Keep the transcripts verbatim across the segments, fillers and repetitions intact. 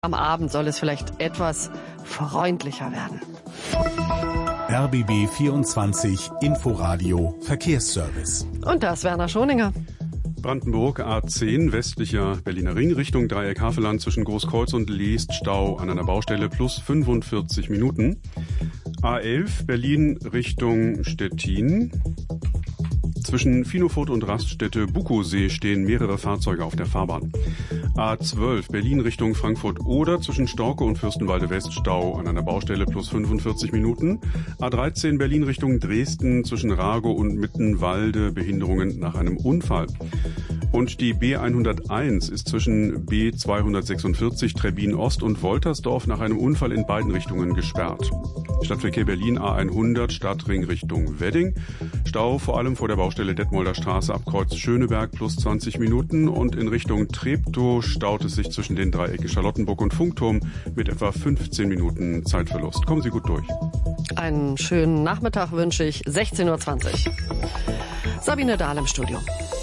Am Abend soll es vielleicht etwas freundlicher werden. R B B vierundzwanzig Inforadio Verkehrsservice. Und das Werner Schoninger. Brandenburg A zehn, westlicher Berliner Ring, Richtung Dreieck Havelland zwischen Großkreuz und Leest, Stau an einer Baustelle plus fünfundvierzig Minuten. A elf, Berlin Richtung Stettin. Zwischen Finofurt und Raststätte Bukowsee stehen mehrere Fahrzeuge auf der Fahrbahn. A zwölf, Berlin Richtung Frankfurt-Oder, zwischen Storke und Fürstenwalde West, Stau an einer Baustelle plus fünfundvierzig Minuten. A dreizehn, Berlin Richtung Dresden, zwischen Rago und Mittenwalde, Behinderungen nach einem Unfall. Und die B hunderteins ist zwischen B zweihundertsechsundvierzig Trebbin Ost und Woltersdorf nach einem Unfall in beiden Richtungen gesperrt. Stadtverkehr Berlin A hundert, Stadtring Richtung Wedding. Stau vor allem vor der Baustelle Detmolder Straße ab Kreuz Schöneberg plus zwanzig Minuten und in Richtung Treptow staut es sich zwischen den Dreiecken Charlottenburg und Funkturm mit etwa fünfzehn Minuten Zeitverlust. Kommen Sie gut durch. Einen schönen Nachmittag wünsche ich. sechzehn Uhr zwanzig. Sabine Dahl im Studio.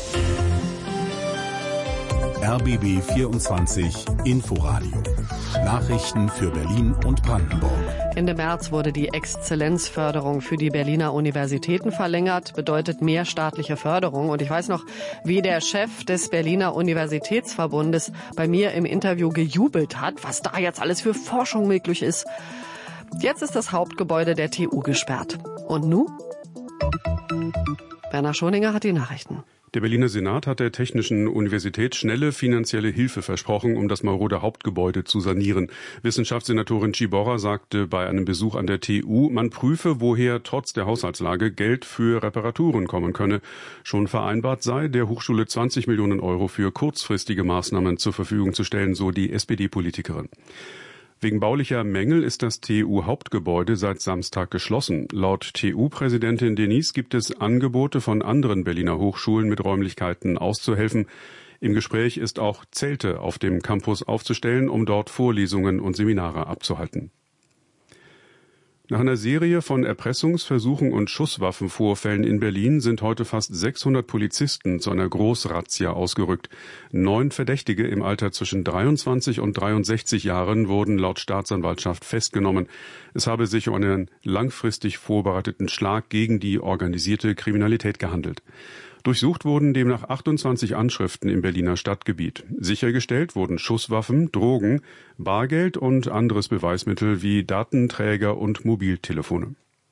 R B B vierundzwanzig Inforadio. Nachrichten für Berlin und Brandenburg. Ende März wurde die Exzellenzförderung für die Berliner Universitäten verlängert, bedeutet mehr staatliche Förderung. Und ich weiß noch, wie der Chef des Berliner Universitätsverbundes bei mir im Interview gejubelt hat, was da jetzt alles für Forschung möglich ist. Jetzt ist das Hauptgebäude der T U gesperrt. Und nun? Werner Schoninger hat die Nachrichten. Der Berliner Senat hat der Technischen Universität schnelle finanzielle Hilfe versprochen, um das marode Hauptgebäude zu sanieren. Wissenschaftssenatorin Ciborra sagte bei einem Besuch an der T U, man prüfe, woher trotz der Haushaltslage Geld für Reparaturen kommen könne. Schon vereinbart sei, der Hochschule zwanzig Millionen Euro für kurzfristige Maßnahmen zur Verfügung zu stellen, so die S P D-Politikerin. Wegen baulicher Mängel ist das T U-Hauptgebäude seit Samstag geschlossen. Laut T U-Präsidentin Denise gibt es Angebote von anderen Berliner Hochschulen mit Räumlichkeiten auszuhelfen. Im Gespräch ist auch Zelte auf dem Campus aufzustellen, um dort Vorlesungen und Seminare abzuhalten. Nach einer Serie von Erpressungsversuchen und Schusswaffenvorfällen in Berlin sind heute fast sechshundert Polizisten zu einer Großrazzia ausgerückt. Neun Verdächtige im Alter zwischen dreiundzwanzig und dreiundsechzig Jahren wurden laut Staatsanwaltschaft festgenommen. Es habe sich um einen langfristig vorbereiteten Schlag gegen die organisierte Kriminalität gehandelt. Durchsucht wurden demnach achtundzwanzig Anschriften im Berliner Stadtgebiet. Sichergestellt wurden Schusswaffen, Drogen, Bargeld und anderes Beweismittel wie Datenträger und Mobiltelefone.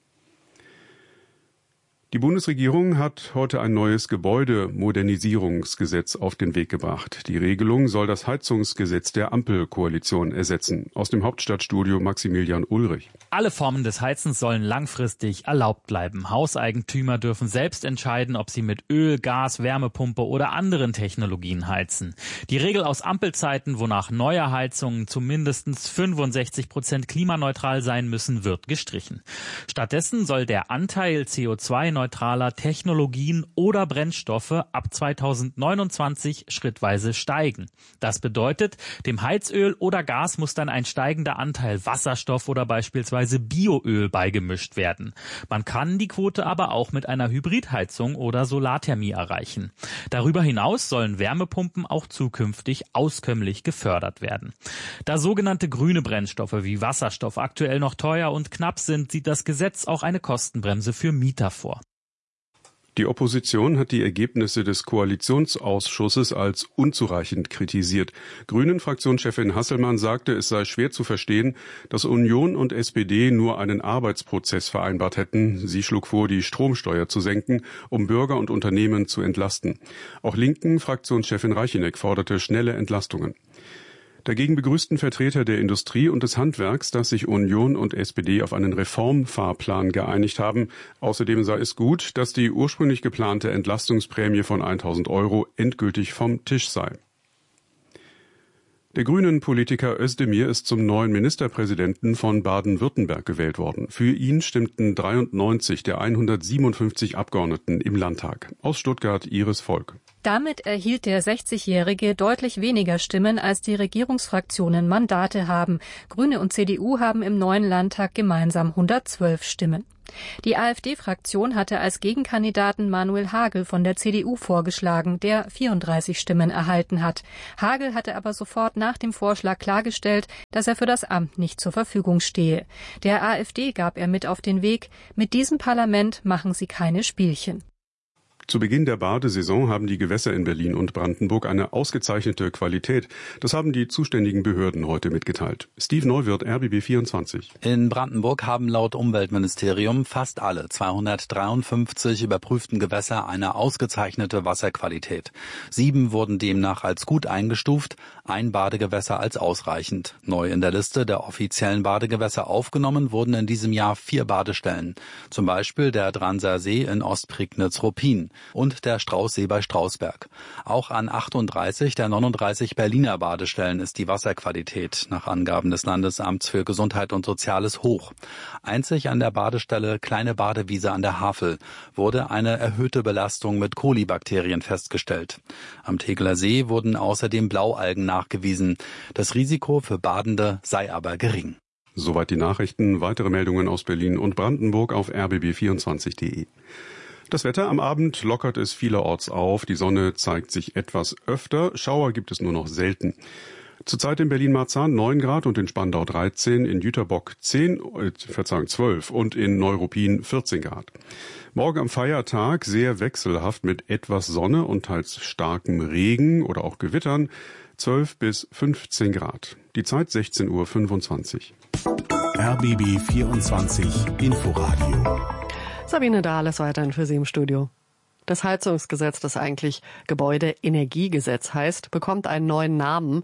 Die Bundesregierung hat heute ein neues Gebäudemodernisierungsgesetz auf den Weg gebracht. Die Regelung soll das Heizungsgesetz der Ampelkoalition ersetzen. Aus dem Hauptstadtstudio Maximilian Ulrich. Alle Formen des Heizens sollen langfristig erlaubt bleiben. Hauseigentümer dürfen selbst entscheiden, ob sie mit Öl, Gas, Wärmepumpe oder anderen Technologien heizen. Die Regel aus Ampelzeiten, wonach neue Heizungen zu mindestens fünfundsechzig Prozent klimaneutral sein müssen, wird gestrichen. Stattdessen soll der Anteil C O zwei neutraler Technologien oder Brennstoffe ab zweitausendneunundzwanzig schrittweise steigen. Das bedeutet, dem Heizöl oder Gas muss dann ein steigender Anteil Wasserstoff oder beispielsweise Bioöl beigemischt werden. Man kann die Quote aber auch mit einer Hybridheizung oder Solarthermie erreichen. Darüber hinaus sollen Wärmepumpen auch zukünftig auskömmlich gefördert werden. Da sogenannte grüne Brennstoffe wie Wasserstoff aktuell noch teuer und knapp sind, sieht das Gesetz auch eine Kostenbremse für Mieter vor. Die Opposition hat die Ergebnisse des Koalitionsausschusses als unzureichend kritisiert. Grünen-Fraktionschefin Hasselmann sagte, es sei schwer zu verstehen, dass Union und S P D nur einen Arbeitsprozess vereinbart hätten. Sie schlug vor, die Stromsteuer zu senken, um Bürger und Unternehmen zu entlasten. Auch Linken-Fraktionschefin Reicheneck forderte schnelle Entlastungen. Dagegen begrüßten Vertreter der Industrie und des Handwerks, dass sich Union und S P D auf einen Reformfahrplan geeinigt haben. Außerdem sei es gut, dass die ursprünglich geplante Entlastungsprämie von tausend Euro endgültig vom Tisch sei. Der Grünen-Politiker Özdemir ist zum neuen Ministerpräsidenten von Baden-Württemberg gewählt worden. Für ihn stimmten dreiundneunzig der hundertsiebenundfünfzig Abgeordneten im Landtag. Aus Stuttgart Iris Volk. Damit erhielt der sechzigjährige deutlich weniger Stimmen, als die Regierungsfraktionen Mandate haben. Grüne und C D U haben im neuen Landtag gemeinsam hundertzwölf Stimmen. Die AfD-Fraktion hatte als Gegenkandidaten Manuel Hagel von der C D U vorgeschlagen, der vierunddreißig Stimmen erhalten hat. Hagel hatte aber sofort nach dem Vorschlag klargestellt, dass er für das Amt nicht zur Verfügung stehe. Der AfD gab er mit auf den Weg: Mit diesem Parlament machen Sie keine Spielchen. Zu Beginn der Badesaison haben die Gewässer in Berlin und Brandenburg eine ausgezeichnete Qualität. Das haben die zuständigen Behörden heute mitgeteilt. Steve Neuwirth, R B B vierundzwanzig. In Brandenburg haben laut Umweltministerium fast alle zweihundertdreiundfünfzig überprüften Gewässer eine ausgezeichnete Wasserqualität. Sieben wurden demnach als gut eingestuft, ein Badegewässer als ausreichend. Neu in der Liste der offiziellen Badegewässer aufgenommen wurden in diesem Jahr vier Badestellen. Zum Beispiel der Dranser See in Ostprignitz-Ruppin und der Straußsee bei Strausberg. Auch an achtunddreißig der neununddreißig Berliner Badestellen ist die Wasserqualität nach Angaben des Landesamts für Gesundheit und Soziales hoch. Einzig an der Badestelle Kleine Badewiese an der Havel wurde eine erhöhte Belastung mit Kolibakterien festgestellt. Am Tegeler See wurden außerdem Blaualgen nachgewiesen. Das Risiko für Badende sei aber gering. Soweit die Nachrichten. Weitere Meldungen aus Berlin und Brandenburg auf r b b vierundzwanzig punkt d e. Das Wetter: Am Abend lockert es vielerorts auf. Die Sonne zeigt sich etwas öfter. Schauer gibt es nur noch selten. Zurzeit in Berlin-Marzahn neun Grad und in Spandau dreizehn, in Jüterbock zehn, äh, Verzeihung zwölf und in Neuruppin vierzehn Grad. Morgen am Feiertag sehr wechselhaft mit etwas Sonne und teils starkem Regen oder auch Gewittern, zwölf bis fünfzehn Grad. Die Zeit sechzehn Uhr fünfundzwanzig. R B B vierundzwanzig Inforadio. Sabine Dahl ist weiterhin für Sie im Studio. Das Heizungsgesetz, das eigentlich Gebäudeenergiegesetz heißt, bekommt einen neuen Namen: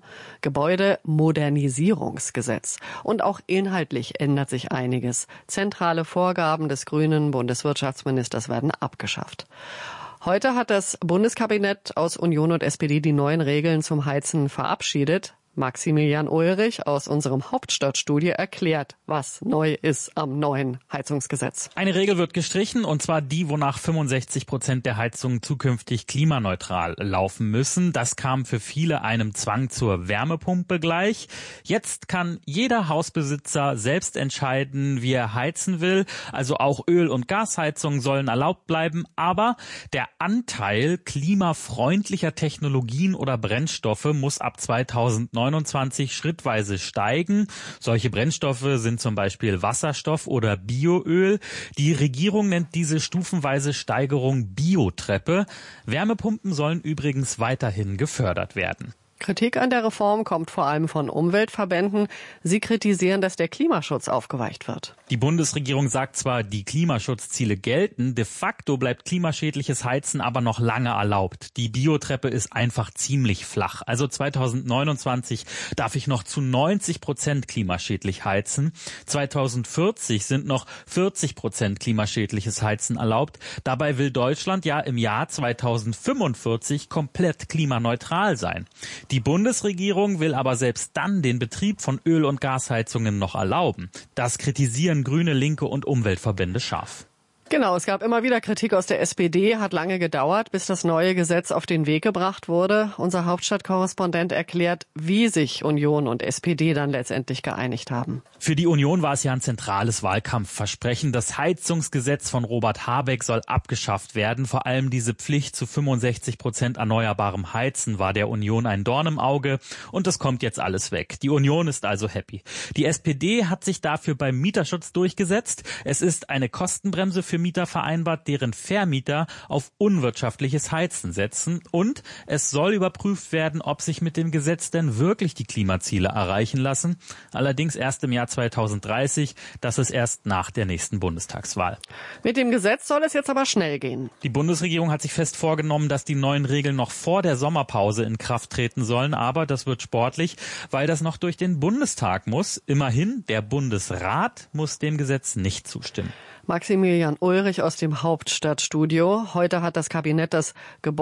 Gebäudemodernisierungsgesetz. Und auch inhaltlich ändert sich einiges. Zentrale Vorgaben des grünen Bundeswirtschaftsministers werden abgeschafft. Heute hat das Bundeskabinett aus Union und S P D die neuen Regeln zum Heizen verabschiedet. Maximilian Ulrich aus unserem Hauptstadtstudio erklärt, was neu ist am neuen Heizungsgesetz. Eine Regel wird gestrichen, und zwar die, wonach fünfundsechzig Prozent der Heizungen zukünftig klimaneutral laufen müssen. Das kam für viele einem Zwang zur Wärmepumpe gleich. Jetzt kann jeder Hausbesitzer selbst entscheiden, wie er heizen will. Also auch Öl- und Gasheizungen sollen erlaubt bleiben. Aber der Anteil klimafreundlicher Technologien oder Brennstoffe muss ab zweitausendneunundzwanzig schrittweise steigen. Solche Brennstoffe sind zum Beispiel Wasserstoff oder Bioöl. Die Regierung nennt diese stufenweise Steigerung Biotreppe. Wärmepumpen sollen übrigens weiterhin gefördert werden. Kritik an der Reform kommt vor allem von Umweltverbänden. Sie kritisieren, dass der Klimaschutz aufgeweicht wird. Die Bundesregierung sagt zwar, die Klimaschutzziele gelten, de facto bleibt klimaschädliches Heizen aber noch lange erlaubt. Die Biotreppe ist einfach ziemlich flach. Also zweitausendneunundzwanzig darf ich noch zu neunzig Prozent klimaschädlich heizen. zweitausendvierzig sind noch vierzig Prozent klimaschädliches Heizen erlaubt. Dabei will Deutschland ja im Jahr zweitausendfünfundvierzig komplett klimaneutral sein. Die Bundesregierung will aber selbst dann den Betrieb von Öl- und Gasheizungen noch erlauben. Das kritisieren Grüne, Linke und Umweltverbände scharf. Genau, es gab immer wieder Kritik aus der S P D, hat lange gedauert, bis das neue Gesetz auf den Weg gebracht wurde. Unser Hauptstadtkorrespondent erklärt, wie sich Union und S P D dann letztendlich geeinigt haben. Für die Union war es ja ein zentrales Wahlkampfversprechen. Das Heizungsgesetz von Robert Habeck soll abgeschafft werden. Vor allem diese Pflicht zu fünfundsechzig Prozent erneuerbarem Heizen war der Union ein Dorn im Auge. Und das kommt jetzt alles weg. Die Union ist also happy. Die S P D hat sich dafür beim Mieterschutz durchgesetzt. Es ist eine Kostenbremse für Mieter vereinbart, deren Vermieter auf unwirtschaftliches Heizen setzen. Und es soll überprüft werden, ob sich mit dem Gesetz denn wirklich die Klimaziele erreichen lassen. Allerdings erst im Jahr zweitausenddreißig. Das ist erst nach der nächsten Bundestagswahl. Mit dem Gesetz soll es jetzt aber schnell gehen. Die Bundesregierung hat sich fest vorgenommen, dass die neuen Regeln noch vor der Sommerpause in Kraft treten sollen. Aber das wird sportlich, weil das noch durch den Bundestag muss. Immerhin, der Bundesrat muss dem Gesetz nicht zustimmen. Maximilian Ulrich aus dem Hauptstadtstudio. Heute hat das Kabinett das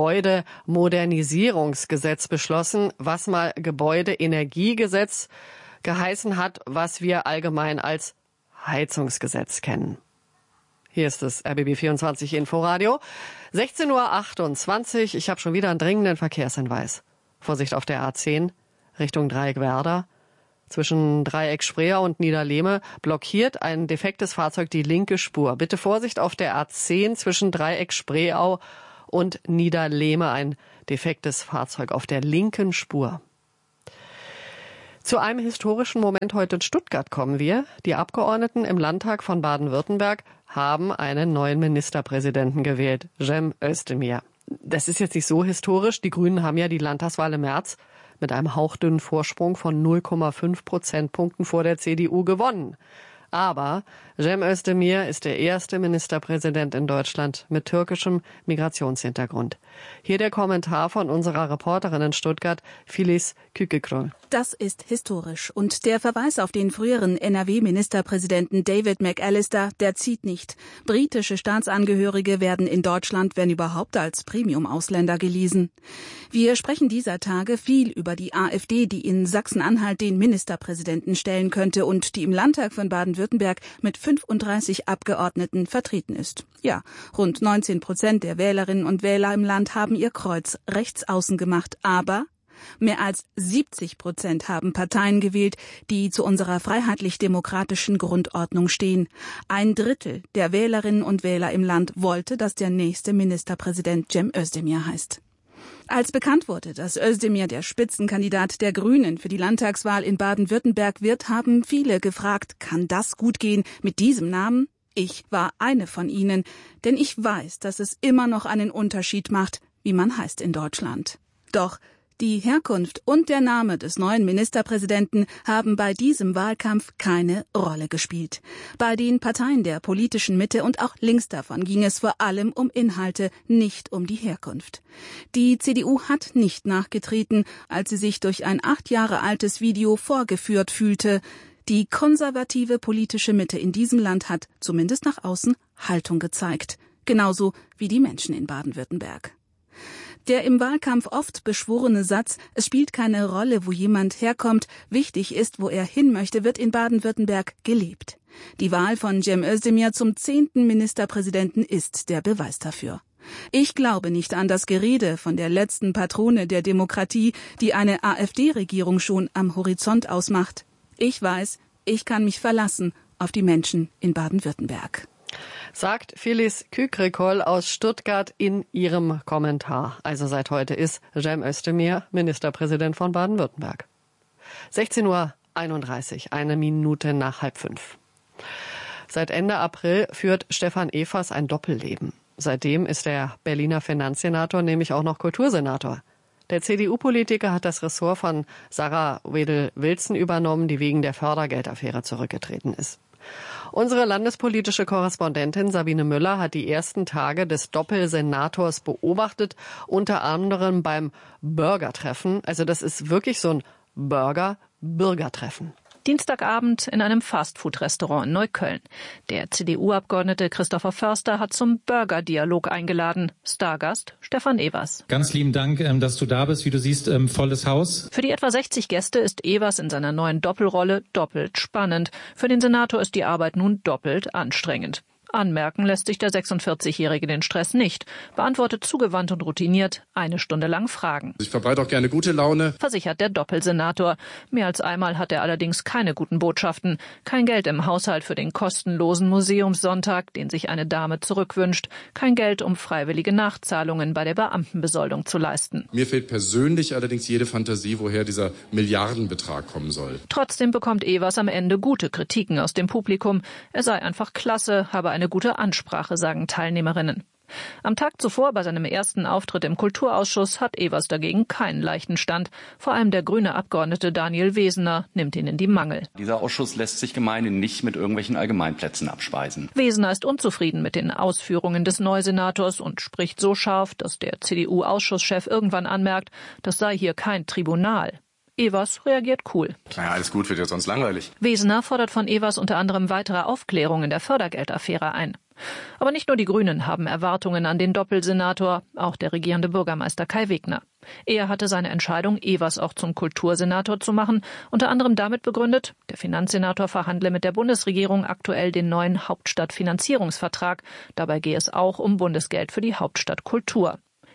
Gebäudemodernisierungsgesetz beschlossen, was mal Gebäudeenergiegesetz geheißen hat, was wir allgemein als Heizungsgesetz kennen. Hier ist das R B B vierundzwanzig Inforadio. sechzehn Uhr achtundzwanzig. Ich habe schon wieder einen dringenden Verkehrshinweis. Vorsicht auf der A zehn Richtung Dreieckwerder. Zwischen Dreieck-Spreeau und Niederlehme blockiert ein defektes Fahrzeug die linke Spur. Bitte Vorsicht auf der A zehn zwischen Dreieck-Spreeau und Niederlehme, ein defektes Fahrzeug auf der linken Spur. Zu einem historischen Moment heute in Stuttgart kommen wir. Die Abgeordneten im Landtag von Baden-Württemberg haben einen neuen Ministerpräsidenten gewählt, Cem Özdemir. Das ist jetzt nicht so historisch. Die Grünen haben ja die Landtagswahl im März mit einem hauchdünnen Vorsprung von null Komma fünf Prozentpunkten vor der C D U gewonnen. Aber Cem Özdemir ist der erste Ministerpräsident in Deutschland mit türkischem Migrationshintergrund. Hier der Kommentar von unserer Reporterin in Stuttgart, Filiz Kükekrol. Das ist historisch. Und der Verweis auf den früheren N R W-Ministerpräsidenten David McAllister, der zieht nicht. Britische Staatsangehörige werden in Deutschland, wenn überhaupt, als Premium-Ausländer gelesen. Wir sprechen dieser Tage viel über die AfD, die in Sachsen-Anhalt den Ministerpräsidenten stellen könnte und die im Landtag von Baden-Württemberg mit fünfunddreißig Abgeordneten vertreten ist. Ja, rund neunzehn Prozent der Wählerinnen und Wähler im Land haben ihr Kreuz rechts außen gemacht, aber mehr als siebzig Prozent haben Parteien gewählt, die zu unserer freiheitlich-demokratischen Grundordnung stehen. Ein Drittel der Wählerinnen und Wähler im Land wollte, dass der nächste Ministerpräsident Cem Özdemir heißt. Als bekannt wurde, dass Özdemir der Spitzenkandidat der Grünen für die Landtagswahl in Baden-Württemberg wird, haben viele gefragt, kann das gut gehen mit diesem Namen? Ich war eine von ihnen, denn ich weiß, dass es immer noch einen Unterschied macht, wie man heißt in Deutschland. Doch die Herkunft und der Name des neuen Ministerpräsidenten haben bei diesem Wahlkampf keine Rolle gespielt. Bei den Parteien der politischen Mitte und auch links davon ging es vor allem um Inhalte, nicht um die Herkunft. Die C D U hat nicht nachgetreten, als sie sich durch ein acht Jahre altes Video vorgeführt fühlte. Die konservative politische Mitte in diesem Land hat, zumindest nach außen, Haltung gezeigt. Genauso wie die Menschen in Baden-Württemberg. Der im Wahlkampf oft beschworene Satz, es spielt keine Rolle, wo jemand herkommt, wichtig ist, wo er hin möchte, wird in Baden-Württemberg gelebt. Die Wahl von Cem Özdemir zum zehnten Ministerpräsidenten ist der Beweis dafür. Ich glaube nicht an das Gerede von der letzten Patrone der Demokratie, die eine AfD-Regierung schon am Horizont ausmacht. Ich weiß, ich kann mich verlassen auf die Menschen in Baden-Württemberg. Sagt Filiz Kükekrol aus Stuttgart in ihrem Kommentar. Also seit heute ist Cem Özdemir Ministerpräsident von Baden-Württemberg. sechzehn Uhr einunddreißig, eine Minute nach halb fünf. Seit Ende April führt Stefan Evers ein Doppelleben. Seitdem ist der Berliner Finanzsenator nämlich auch noch Kultursenator. Der C D U-Politiker hat das Ressort von Sarah Wedel-Wilson übernommen, die wegen der Fördergeldaffäre zurückgetreten ist. Unsere landespolitische Korrespondentin Sabine Müller hat die ersten Tage des Doppelsenators beobachtet, unter anderem beim Burgertreffen. Also das ist wirklich so ein Burger-Bürgertreffen. Dienstagabend in einem Fastfood-Restaurant in Neukölln. Der C D U-Abgeordnete Christopher Förster hat zum Burger-Dialog eingeladen. Stargast Stefan Evers. Ganz lieben Dank, dass du da bist. Wie du siehst, volles Haus. Für die etwa sechzig Gäste ist Evers in seiner neuen Doppelrolle doppelt spannend. Für den Senator ist die Arbeit nun doppelt anstrengend. Anmerken lässt sich der sechsundvierzigjährige den Stress nicht, beantwortet zugewandt und routiniert eine Stunde lang Fragen. Ich verbreite auch gerne gute Laune, versichert der Doppelsenator. Mehr als einmal hat er allerdings keine guten Botschaften. Kein Geld im Haushalt für den kostenlosen Museumssonntag, den sich eine Dame zurückwünscht. Kein Geld, um freiwillige Nachzahlungen bei der Beamtenbesoldung zu leisten. Mir fehlt persönlich allerdings jede Fantasie, woher dieser Milliardenbetrag kommen soll. Trotzdem bekommt Evers am Ende gute Kritiken aus dem Publikum. Er sei einfach klasse, habe eine gute Ansprache, sagen Teilnehmerinnen. Am Tag zuvor bei seinem ersten Auftritt im Kulturausschuss hat Evers dagegen keinen leichten Stand. Vor allem der grüne Abgeordnete Daniel Wesener nimmt ihn in die Mangel. Dieser Ausschuss lässt sich gemeinhin nicht mit irgendwelchen Allgemeinplätzen abspeisen. Wesener ist unzufrieden mit den Ausführungen des Neusenators und spricht so scharf, dass der C D U-Ausschusschef irgendwann anmerkt, das sei hier kein Tribunal. Evers reagiert cool. Naja, alles gut, wird ja sonst langweilig. Wesener fordert von Evers unter anderem weitere Aufklärung in der Fördergeldaffäre ein. Aber nicht nur die Grünen haben Erwartungen an den Doppelsenator, auch der regierende Bürgermeister Kai Wegner. Er hatte seine Entscheidung, Evers auch zum Kultursenator zu machen, unter anderem damit begründet, der Finanzsenator verhandle mit der Bundesregierung aktuell den neuen Hauptstadtfinanzierungsvertrag. Dabei gehe es auch um Bundesgeld für die Hauptstadt Kultur.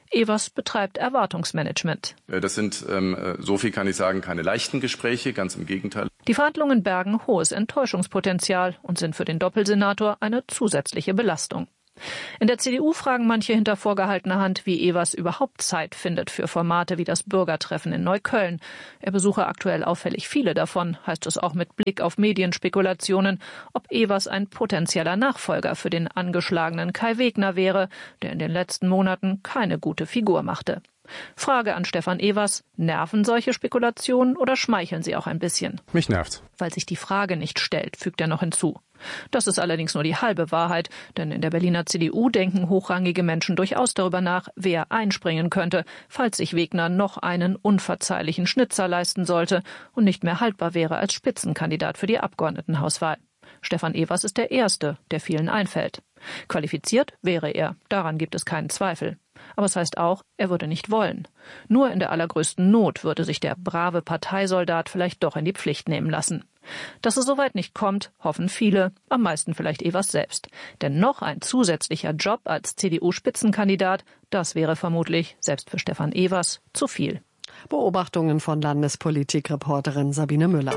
Evers betreibt Erwartungsmanagement. Das sind, ähm, so viel kann ich sagen, keine leichten Gespräche, ganz im Gegenteil. Die Verhandlungen bergen hohes Enttäuschungspotenzial und sind für den Doppelsenator eine zusätzliche Belastung. In der C D U fragen manche hinter vorgehaltener Hand, wie Evers überhaupt Zeit findet für Formate wie das Bürgertreffen in Neukölln. Er besuche aktuell auffällig viele davon, heißt es auch mit Blick auf Medienspekulationen, ob Evers ein potenzieller Nachfolger für den angeschlagenen Kai Wegner wäre, der in den letzten Monaten keine gute Figur machte. Frage an Stefan Evers: Nerven solche Spekulationen oder schmeicheln sie auch ein bisschen? Mich nervt's. Weil sich die Frage nicht stellt, fügt er noch hinzu. Das ist allerdings nur die halbe Wahrheit, denn in der Berliner C D U denken hochrangige Menschen durchaus darüber nach, wer einspringen könnte, falls sich Wegner noch einen unverzeihlichen Schnitzer leisten sollte und nicht mehr haltbar wäre als Spitzenkandidat für die Abgeordnetenhauswahl. Stefan Evers ist der Erste, der vielen einfällt. Qualifiziert wäre er, daran gibt es keinen Zweifel. Aber es heißt auch, er würde nicht wollen. Nur in der allergrößten Not würde sich der brave Parteisoldat vielleicht doch in die Pflicht nehmen lassen. Dass es soweit nicht kommt, hoffen viele, am meisten vielleicht Evers selbst. Denn noch ein zusätzlicher Job als C D U-Spitzenkandidat, das wäre vermutlich, selbst für Stefan Evers, zu viel. Beobachtungen von Landespolitikreporterin Sabine Müller.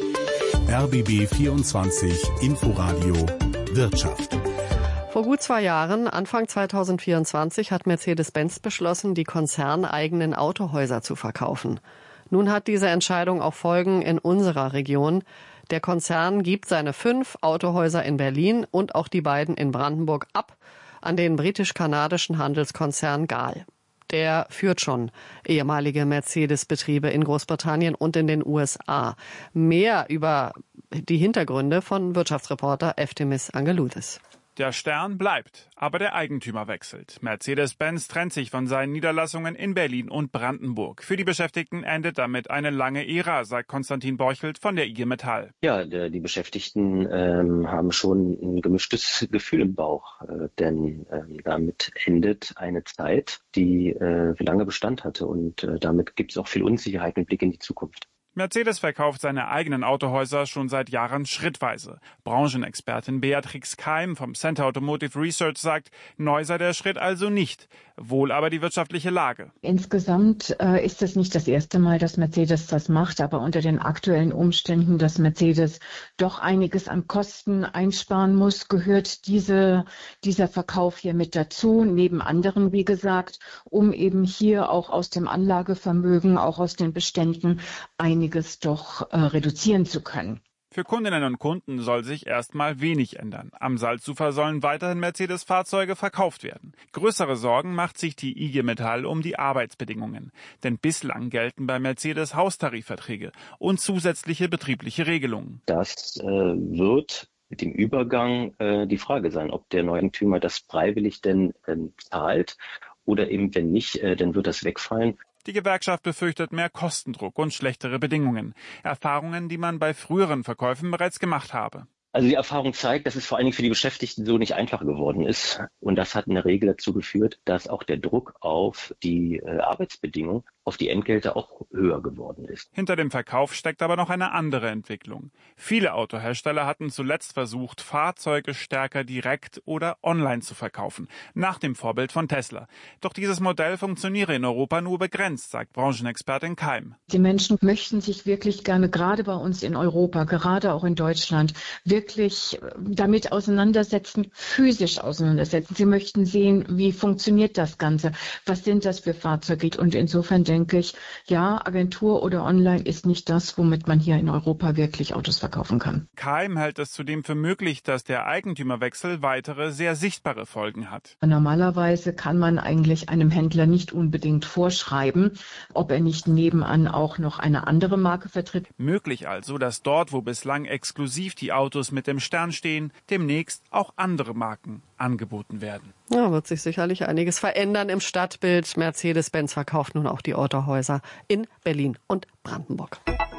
R B B vierundzwanzig Inforadio Wirtschaft. Vor gut zwei Jahren, Anfang zweitausendvierundzwanzig, hat Mercedes-Benz beschlossen, die konzerneigenen Autohäuser zu verkaufen. Nun hat diese Entscheidung auch Folgen in unserer Region. Der Konzern gibt seine fünf Autohäuser in Berlin und auch die beiden in Brandenburg ab an den britisch-kanadischen Handelskonzern Gal. Der führt schon ehemalige Mercedes-Betriebe in Großbritannien und in den U S A. Mehr über die Hintergründe von Wirtschaftsreporter Eftimis Angeloudis. Der Stern bleibt, aber der Eigentümer wechselt. Mercedes-Benz trennt sich von seinen Niederlassungen in Berlin und Brandenburg. Für die Beschäftigten endet damit eine lange Ära, sagt Konstantin Borchelt von der I G Metall. Ja, die Beschäftigten ähm, haben schon ein gemischtes Gefühl im Bauch, äh, denn äh, damit endet eine Zeit, die äh, lange Bestand hatte und äh, damit gibt es auch viel Unsicherheit mit Blick in die Zukunft. Mercedes verkauft seine eigenen Autohäuser schon seit Jahren schrittweise. Branchenexpertin Beatrix Keim vom Center Automotive Research sagt, neu sei der Schritt also nicht, wohl aber die wirtschaftliche Lage. Insgesamt äh, ist es nicht das erste Mal, dass Mercedes das macht, aber unter den aktuellen Umständen, dass Mercedes doch einiges an Kosten einsparen muss, gehört diese, dieser Verkauf hier mit dazu, neben anderen, wie gesagt, um eben hier auch aus dem Anlagevermögen, auch aus den Beständen ein einiges doch äh, reduzieren zu können. Für Kundinnen und Kunden soll sich erstmal wenig ändern. Am Salzufer sollen weiterhin Mercedes-Fahrzeuge verkauft werden. Größere Sorgen macht sich die I G Metall um die Arbeitsbedingungen. Denn bislang gelten bei Mercedes Haustarifverträge und zusätzliche betriebliche Regelungen. Das äh, wird mit dem Übergang äh, die Frage sein, ob der Neueigentümer das freiwillig denn äh, zahlt oder eben wenn nicht, äh, dann wird das wegfallen. Die Gewerkschaft befürchtet mehr Kostendruck und schlechtere Bedingungen. Erfahrungen, die man bei früheren Verkäufen bereits gemacht habe. Also die Erfahrung zeigt, dass es vor allen Dingen für die Beschäftigten so nicht einfacher geworden ist. Und das hat in der Regel dazu geführt, dass auch der Druck auf die äh, Arbeitsbedingungen, auf die Entgelte auch höher geworden ist. Hinter dem Verkauf steckt aber noch eine andere Entwicklung. Viele Autohersteller hatten zuletzt versucht, Fahrzeuge stärker direkt oder online zu verkaufen, nach dem Vorbild von Tesla. Doch dieses Modell funktioniere in Europa nur begrenzt, sagt Branchenexpertin Keim. Die Menschen möchten sich wirklich gerne, gerade bei uns in Europa, gerade auch in Deutschland, wirklich damit auseinandersetzen, physisch auseinandersetzen. Sie möchten sehen, wie funktioniert das Ganze, was sind das für Fahrzeuge und insofern denke ich, ja, Agentur oder online ist nicht das, womit man hier in Europa wirklich Autos verkaufen kann. Keim hält es zudem für möglich, dass der Eigentümerwechsel weitere, sehr sichtbare Folgen hat. Normalerweise kann man eigentlich einem Händler nicht unbedingt vorschreiben, ob er nicht nebenan auch noch eine andere Marke vertritt. Möglich also, dass dort, wo bislang exklusiv die Autos mit dem Stern stehen, demnächst auch andere Marken angeboten werden. Ja, wird sich sicherlich einiges verändern im Stadtbild. Mercedes-Benz verkauft nun auch die Autohäuser in Berlin und Brandenburg.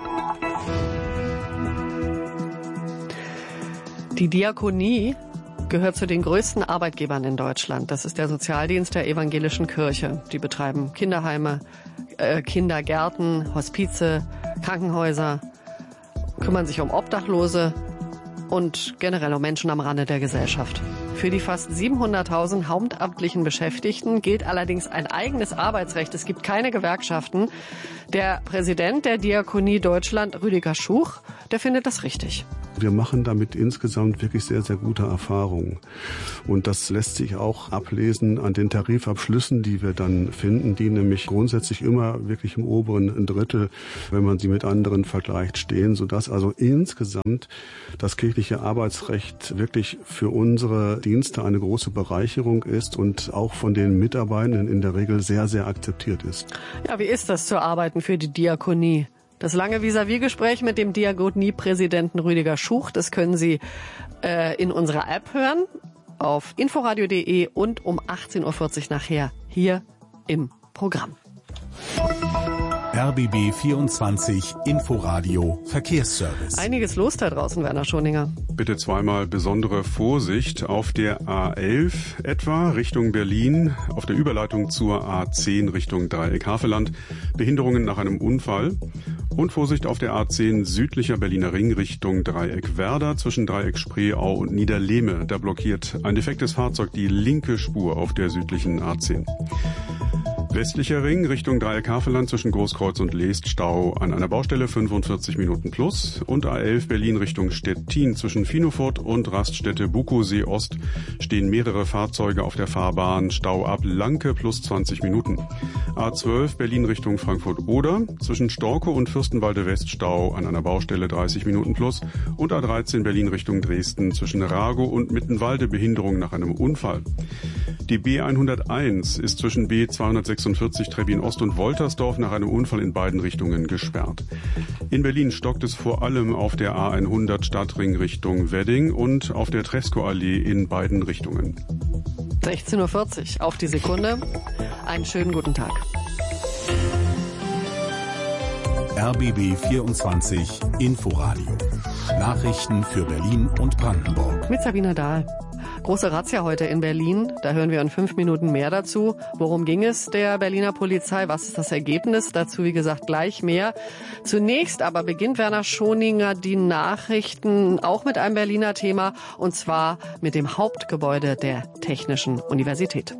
Die Diakonie gehört zu den größten Arbeitgebern in Deutschland. Das ist der Sozialdienst der evangelischen Kirche. Die betreiben Kinderheime, äh, Kindergärten, Hospize, Krankenhäuser, kümmern sich um Obdachlose und generell um Menschen am Rande der Gesellschaft. Für die fast siebenhunderttausend hauptamtlichen Beschäftigten gilt allerdings ein eigenes Arbeitsrecht. Es gibt keine Gewerkschaften. Der Präsident der Diakonie Deutschland, Rüdiger Schuch, der findet das richtig. Wir machen damit insgesamt wirklich sehr, sehr gute Erfahrungen. Und das lässt sich auch ablesen an den Tarifabschlüssen, die wir dann finden, die nämlich grundsätzlich immer wirklich im oberen Drittel, wenn man sie mit anderen vergleicht, stehen, sodass also insgesamt das kirchliche Arbeitsrecht wirklich für unsere Dienste eine große Bereicherung ist und auch von den Mitarbeitenden in der Regel sehr, sehr akzeptiert ist. Ja, wie ist das zu arbeiten für die Diakonie? Das lange Vis-à-vis-Gespräch mit dem Diakonie-Präsidenten Rüdiger Schuch, das können Sie äh, in unserer App hören, auf inforadio punkt de und um achtzehn Uhr vierzig nachher hier im Programm. R B B vierundzwanzig Inforadio Verkehrsservice. Einiges los da draußen, Werner Schoninger. Bitte zweimal besondere Vorsicht auf der A elf etwa Richtung Berlin, auf der Überleitung zur A zehn Richtung Dreieck-Havelland. Behinderungen nach einem Unfall. Und Vorsicht auf der A zehn südlicher Berliner Ring Richtung Dreieck-Werder zwischen Dreieck-Spreeau und Niederlehme. Da blockiert ein defektes Fahrzeug die linke Spur auf der südlichen A zehn. Westlicher Ring Richtung Dreieck-Havelland zwischen Großkreuz und Leest, Stau an einer Baustelle fünfundvierzig Minuten plus. Und A elf Berlin Richtung Stettin zwischen Finofurt und Raststätte Bukowsee Ost stehen mehrere Fahrzeuge auf der Fahrbahn, Stau ab Lanke plus zwanzig Minuten. A zwölf Berlin Richtung Frankfurt-Oder zwischen Storkow und Fürstenwalde West, Stau an einer Baustelle dreißig Minuten plus. Und A dreizehn Berlin Richtung Dresden zwischen Ragow und Mittenwalde Behinderung nach einem Unfall. Die B hunderteins ist zwischen B zweihundertsechsundvierzig Trebbin Ost und Woltersdorf nach einem Unfall in beiden Richtungen gesperrt. In Berlin stockt es vor allem auf der A hundert Stadtring Richtung Wedding und auf der Tresco-Allee in beiden Richtungen. sechzehn Uhr vierzig auf die Sekunde. Einen schönen guten Tag. R B B vierundzwanzig Inforadio. Nachrichten für Berlin und Brandenburg. Mit Sabine Dahl. Große Razzia heute in Berlin. Da hören wir in fünf Minuten mehr dazu. Worum ging es der Berliner Polizei? Was ist das Ergebnis? Dazu, wie gesagt, gleich mehr. Zunächst aber beginnt Werner Schoninger die Nachrichten auch mit einem Berliner Thema, und zwar mit dem Hauptgebäude der Technischen Universität.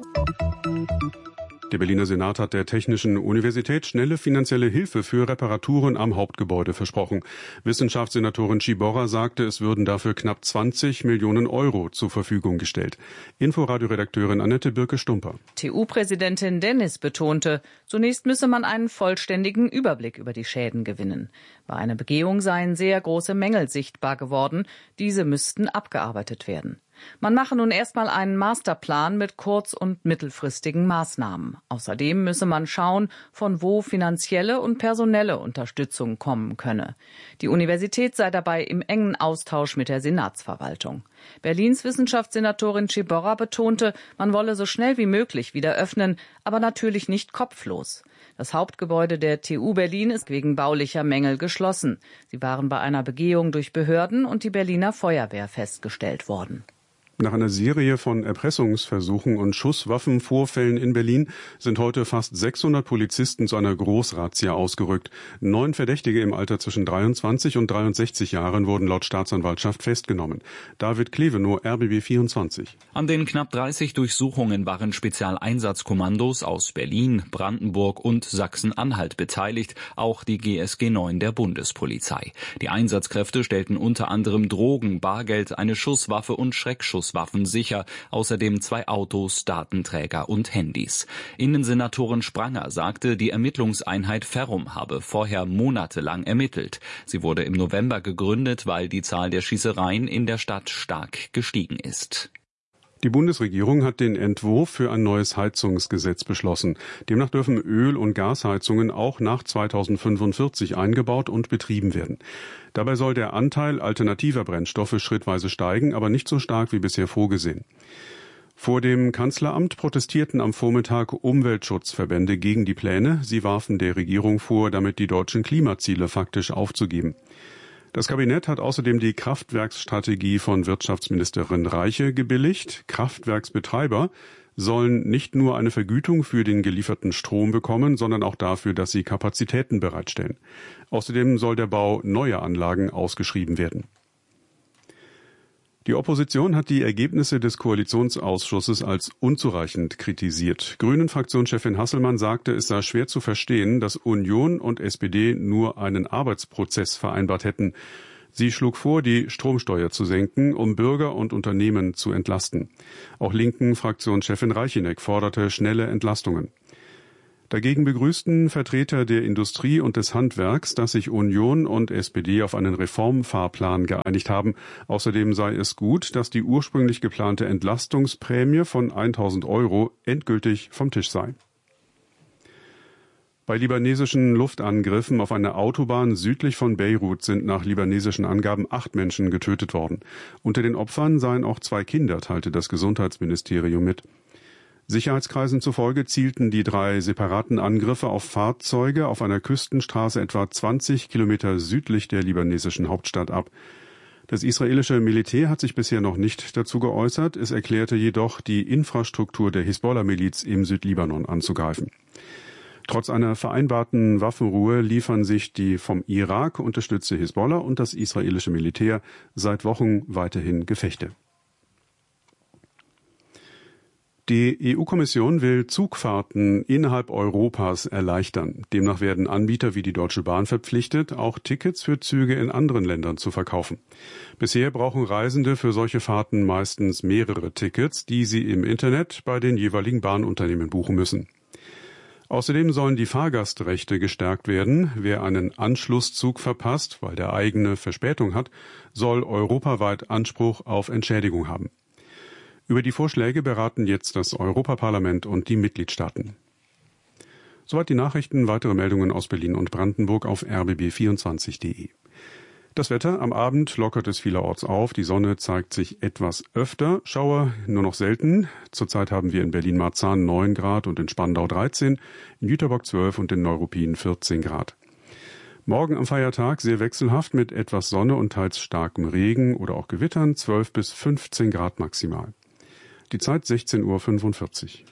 Der Berliner Senat hat der Technischen Universität schnelle finanzielle Hilfe für Reparaturen am Hauptgebäude versprochen. Wissenschaftssenatorin Ciborra sagte, es würden dafür knapp zwanzig Millionen Euro zur Verfügung gestellt. Inforadio-Redakteurin Annette Birke-Stumper. T U-Präsidentin Dennis betonte, zunächst müsse man einen vollständigen Überblick über die Schäden gewinnen. Bei einer Begehung seien sehr große Mängel sichtbar geworden. Diese müssten abgearbeitet werden. Man mache nun erstmal einen Masterplan mit kurz- und mittelfristigen Maßnahmen. Außerdem müsse man schauen, von wo finanzielle und personelle Unterstützung kommen könne. Die Universität sei dabei im engen Austausch mit der Senatsverwaltung. Berlins Wissenschaftssenatorin Ciborra betonte, man wolle so schnell wie möglich wieder öffnen, aber natürlich nicht kopflos. Das Hauptgebäude der T U Berlin ist wegen baulicher Mängel geschlossen. Sie waren bei einer Begehung durch Behörden und die Berliner Feuerwehr festgestellt worden. Nach einer Serie von Erpressungsversuchen und Schusswaffenvorfällen in Berlin sind heute fast sechshundert Polizisten zu einer Großrazzia ausgerückt. Neun Verdächtige im Alter zwischen dreiundzwanzig und dreiundsechzig Jahren wurden laut Staatsanwaltschaft festgenommen. David Klevenow, R B B vierundzwanzig. An den knapp dreißig Durchsuchungen waren Spezialeinsatzkommandos aus Berlin, Brandenburg und Sachsen-Anhalt beteiligt, auch die G S G neun der Bundespolizei. Die Einsatzkräfte stellten unter anderem Drogen, Bargeld, eine Schusswaffe und Schreckschuss Waffen sicher, außerdem zwei Autos, Datenträger und Handys. Innensenatorin Spranger sagte, die Ermittlungseinheit Ferrum habe vorher monatelang ermittelt. Sie wurde im November gegründet, weil die Zahl der Schießereien in der Stadt stark gestiegen ist. Die Bundesregierung hat den Entwurf für ein neues Heizungsgesetz beschlossen. Demnach dürfen Öl- und Gasheizungen auch nach zweitausendfünfundvierzig eingebaut und betrieben werden. Dabei soll der Anteil alternativer Brennstoffe schrittweise steigen, aber nicht so stark wie bisher vorgesehen. Vor dem Kanzleramt protestierten am Vormittag Umweltschutzverbände gegen die Pläne. Sie warfen der Regierung vor, damit die deutschen Klimaziele faktisch aufzugeben. Das Kabinett hat außerdem die Kraftwerksstrategie von Wirtschaftsministerin Reiche gebilligt. Kraftwerksbetreiber sollen nicht nur eine Vergütung für den gelieferten Strom bekommen, sondern auch dafür, dass sie Kapazitäten bereitstellen. Außerdem soll der Bau neuer Anlagen ausgeschrieben werden. Die Opposition hat die Ergebnisse des Koalitionsausschusses als unzureichend kritisiert. Grünen-Fraktionschefin Hasselmann sagte, es sei schwer zu verstehen, dass Union und S P D nur einen Arbeitsprozess vereinbart hätten. Sie schlug vor, die Stromsteuer zu senken, um Bürger und Unternehmen zu entlasten. Auch Linken-Fraktionschefin Reicheneck forderte schnelle Entlastungen. Dagegen begrüßten Vertreter der Industrie und des Handwerks, dass sich Union und S P D auf einen Reformfahrplan geeinigt haben. Außerdem sei es gut, dass die ursprünglich geplante Entlastungsprämie von tausend Euro endgültig vom Tisch sei. Bei libanesischen Luftangriffen auf eine Autobahn südlich von Beirut sind nach libanesischen Angaben acht Menschen getötet worden. Unter den Opfern seien auch zwei Kinder, teilte das Gesundheitsministerium mit. Sicherheitskreisen zufolge zielten die drei separaten Angriffe auf Fahrzeuge auf einer Küstenstraße etwa zwanzig Kilometer südlich der libanesischen Hauptstadt ab. Das israelische Militär hat sich bisher noch nicht dazu geäußert. Es erklärte jedoch, die Infrastruktur der Hisbollah-Miliz im Südlibanon anzugreifen. Trotz einer vereinbarten Waffenruhe liefern sich die vom Irak unterstützte Hisbollah und das israelische Militär seit Wochen weiterhin Gefechte. Die E U-Kommission will Zugfahrten innerhalb Europas erleichtern. Demnach werden Anbieter wie die Deutsche Bahn verpflichtet, auch Tickets für Züge in anderen Ländern zu verkaufen. Bisher brauchen Reisende für solche Fahrten meistens mehrere Tickets, die sie im Internet bei den jeweiligen Bahnunternehmen buchen müssen. Außerdem sollen die Fahrgastrechte gestärkt werden. Wer einen Anschlusszug verpasst, weil der eigene Verspätung hat, soll europaweit Anspruch auf Entschädigung haben. Über die Vorschläge beraten jetzt das Europaparlament und die Mitgliedstaaten. Soweit die Nachrichten. Weitere Meldungen aus Berlin und Brandenburg auf r b b vierundzwanzig punkt de. Das Wetter: Am Abend lockert es vielerorts auf. Die Sonne zeigt sich etwas öfter. Schauer nur noch selten. Zurzeit haben wir in Berlin-Marzahn neun Grad und in Spandau dreizehn, in Jüterbock zwölf und in Neuruppin vierzehn Grad. Morgen am Feiertag sehr wechselhaft mit etwas Sonne und teils starkem Regen oder auch Gewittern, zwölf bis fünfzehn Grad maximal. Die Zeit sechzehn Uhr fünfundvierzig.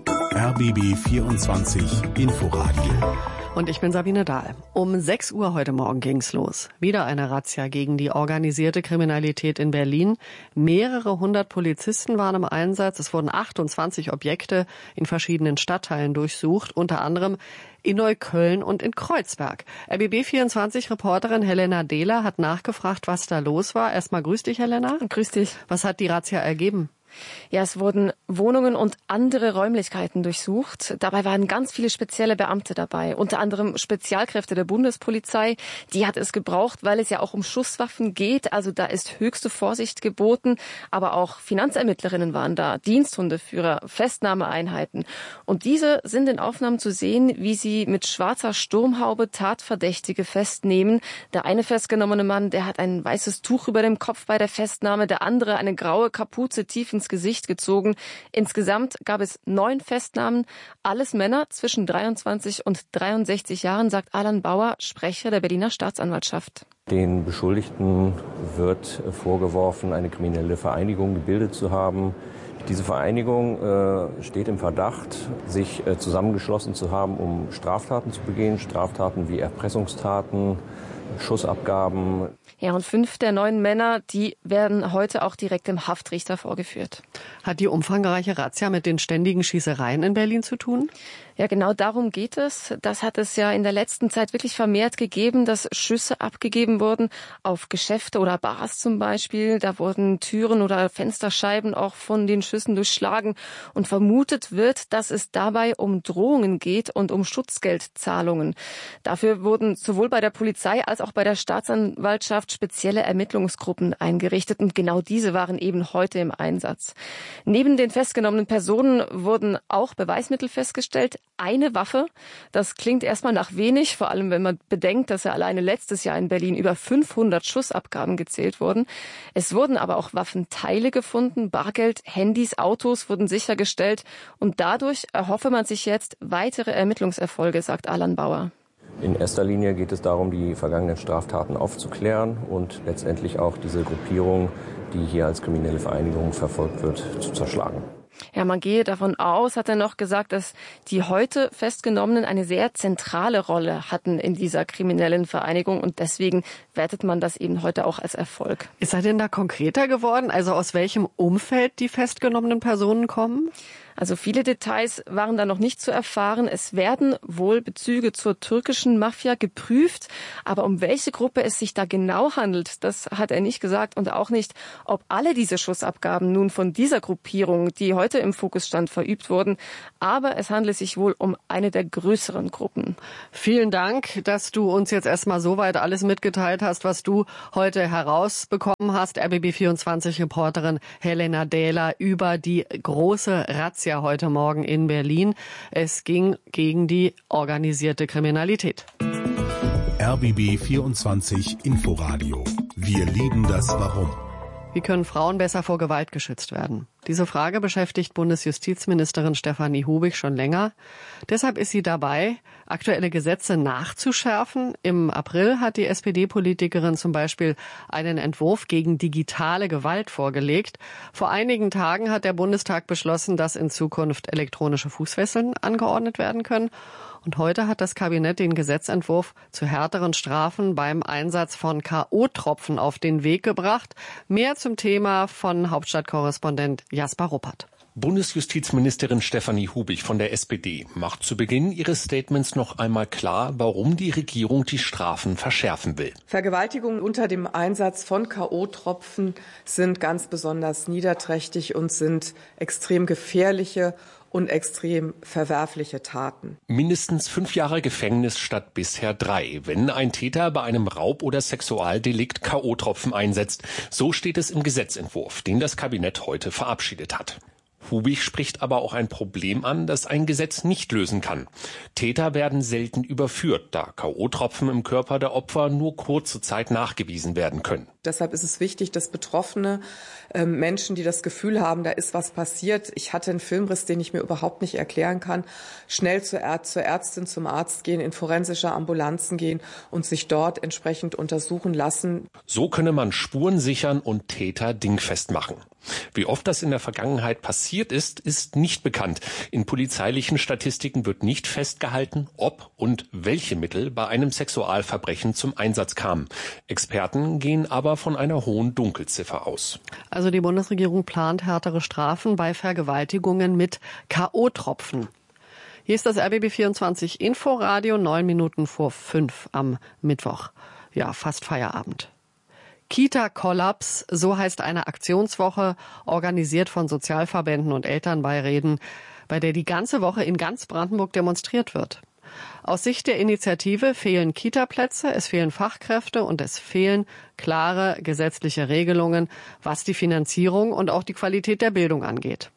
R B B vierundzwanzig Inforadio. Und ich bin Sabine Dahl. Um sechs Uhr heute Morgen ging's los. Wieder eine Razzia gegen die organisierte Kriminalität in Berlin. Mehrere hundert Polizisten waren im Einsatz. Es wurden achtundzwanzig Objekte in verschiedenen Stadtteilen durchsucht, unter anderem in Neukölln und in Kreuzberg. R B B vierundzwanzig-Reporterin Helena Dehler hat nachgefragt, was da los war. Erstmal grüß dich, Helena. Grüß dich. Was hat die Razzia ergeben? Ja, es wurden Wohnungen und andere Räumlichkeiten durchsucht. Dabei waren ganz viele spezielle Beamte dabei, unter anderem Spezialkräfte der Bundespolizei. Die hat es gebraucht, weil es ja auch um Schusswaffen geht. Also da ist höchste Vorsicht geboten. Aber auch Finanzermittlerinnen waren da, Diensthundeführer, Festnahmeeinheiten. Und diese sind in Aufnahmen zu sehen, wie sie mit schwarzer Sturmhaube Tatverdächtige festnehmen. Der eine festgenommene Mann, der hat ein weißes Tuch über dem Kopf bei der Festnahme, der andere eine graue Kapuze tief ins Gesicht gezogen. Insgesamt gab es neun Festnahmen, alles Männer zwischen dreiundzwanzig und dreiundsechzig Jahren, sagt Alan Bauer, Sprecher der Berliner Staatsanwaltschaft. Den Beschuldigten wird vorgeworfen, eine kriminelle Vereinigung gebildet zu haben. Diese Vereinigung äh, steht im Verdacht, sich äh, zusammengeschlossen zu haben, um Straftaten zu begehen, Straftaten wie Erpressungstaten, Schussabgaben. Ja, und fünf der neun Männer, die werden heute auch direkt dem Haftrichter vorgeführt. Hat die umfangreiche Razzia mit den ständigen Schießereien in Berlin zu tun? Ja, genau darum geht es. Das hat es ja in der letzten Zeit wirklich vermehrt gegeben, dass Schüsse abgegeben wurden auf Geschäfte oder Bars zum Beispiel. Da wurden Türen oder Fensterscheiben auch von den Schüssen durchschlagen. Und vermutet wird, dass es dabei um Drohungen geht und um Schutzgeldzahlungen. Dafür wurden sowohl bei der Polizei als auch bei der Staatsanwaltschaft spezielle Ermittlungsgruppen eingerichtet. Und genau diese waren eben heute im Einsatz. Neben den festgenommenen Personen wurden auch Beweismittel festgestellt. Eine Waffe, das klingt erstmal nach wenig, vor allem wenn man bedenkt, dass ja alleine letztes Jahr in Berlin über fünfhundert Schussabgaben gezählt wurden. Es wurden aber auch Waffenteile gefunden, Bargeld, Handys, Autos wurden sichergestellt und dadurch erhoffe man sich jetzt weitere Ermittlungserfolge, sagt Alan Bauer. In erster Linie geht es darum, die vergangenen Straftaten aufzuklären und letztendlich auch diese Gruppierung, die hier als kriminelle Vereinigung verfolgt wird, zu zerschlagen. Ja, man gehe davon aus, hat er noch gesagt, dass die heute Festgenommenen eine sehr zentrale Rolle hatten in dieser kriminellen Vereinigung und deswegen wertet man das eben heute auch als Erfolg. Ist er denn da konkreter geworden? Also aus welchem Umfeld die festgenommenen Personen kommen? Also viele Details waren da noch nicht zu erfahren. Es werden wohl Bezüge zur türkischen Mafia geprüft, aber um welche Gruppe es sich da genau handelt, das hat er nicht gesagt und auch nicht, ob alle diese Schussabgaben nun von dieser Gruppierung, die heute im Fokus stand, verübt wurden. Aber es handelt sich wohl um eine der größeren Gruppen. Vielen Dank, dass du uns jetzt erstmal soweit alles mitgeteilt hast, was du heute herausbekommen hast. R B B vierundzwanzig-Reporterin Helena Dähler über die große Razzia heute Morgen in Berlin. Es ging gegen die organisierte Kriminalität. R B B vierundzwanzig Inforadio. Wir lieben das Warum. Wie können Frauen besser vor Gewalt geschützt werden? Diese Frage beschäftigt Bundesjustizministerin Stefanie Hubig schon länger. Deshalb ist sie dabei, aktuelle Gesetze nachzuschärfen. Im April hat die S P D-Politikerin zum Beispiel einen Entwurf gegen digitale Gewalt vorgelegt. Vor einigen Tagen hat der Bundestag beschlossen, dass in Zukunft elektronische Fußfesseln angeordnet werden können. Und heute hat das Kabinett den Gesetzentwurf zu härteren Strafen beim Einsatz von K O-Tropfen auf den Weg gebracht. Mehr zum Thema von Hauptstadtkorrespondent Jasper Ruppert. Bundesjustizministerin Stefanie Hubig von der S P D macht zu Beginn ihres Statements noch einmal klar, warum die Regierung die Strafen verschärfen will. Vergewaltigungen unter dem Einsatz von K O-Tropfen sind ganz besonders niederträchtig und sind extrem gefährliche und extrem verwerfliche Taten. Mindestens fünf Jahre Gefängnis statt bisher drei, wenn ein Täter bei einem Raub- oder Sexualdelikt K O-Tropfen einsetzt. So steht es im Gesetzentwurf, den das Kabinett heute verabschiedet hat. Hubig spricht aber auch ein Problem an, das ein Gesetz nicht lösen kann. Täter werden selten überführt, da K O-Tropfen im Körper der Opfer nur kurze Zeit nachgewiesen werden können. Deshalb ist es wichtig, dass Betroffene, äh, Menschen, die das Gefühl haben, da ist was passiert, ich hatte einen Filmriss, den ich mir überhaupt nicht erklären kann, schnell zur, Är- zur Ärztin, zum Arzt gehen, in forensische Ambulanzen gehen und sich dort entsprechend untersuchen lassen. So könne man Spuren sichern und Täter dingfest machen. Wie oft das in der Vergangenheit passiert ist, ist nicht bekannt. In polizeilichen Statistiken wird nicht festgehalten, ob und welche Mittel bei einem Sexualverbrechen zum Einsatz kamen. Experten gehen aber von einer hohen Dunkelziffer aus. Also die Bundesregierung plant härtere Strafen bei Vergewaltigungen mit K O-Tropfen. Hier ist das R B B vierundzwanzig Inforadio, neun Minuten vor fünf am Mittwoch. Ja, fast Feierabend. Kita-Kollaps, so heißt eine Aktionswoche, organisiert von Sozialverbänden und Elternbeiräten, bei der die ganze Woche in ganz Brandenburg demonstriert wird. Aus Sicht der Initiative fehlen Kita-Plätze, es fehlen Fachkräfte und es fehlen klare gesetzliche Regelungen, was die Finanzierung und auch die Qualität der Bildung angeht.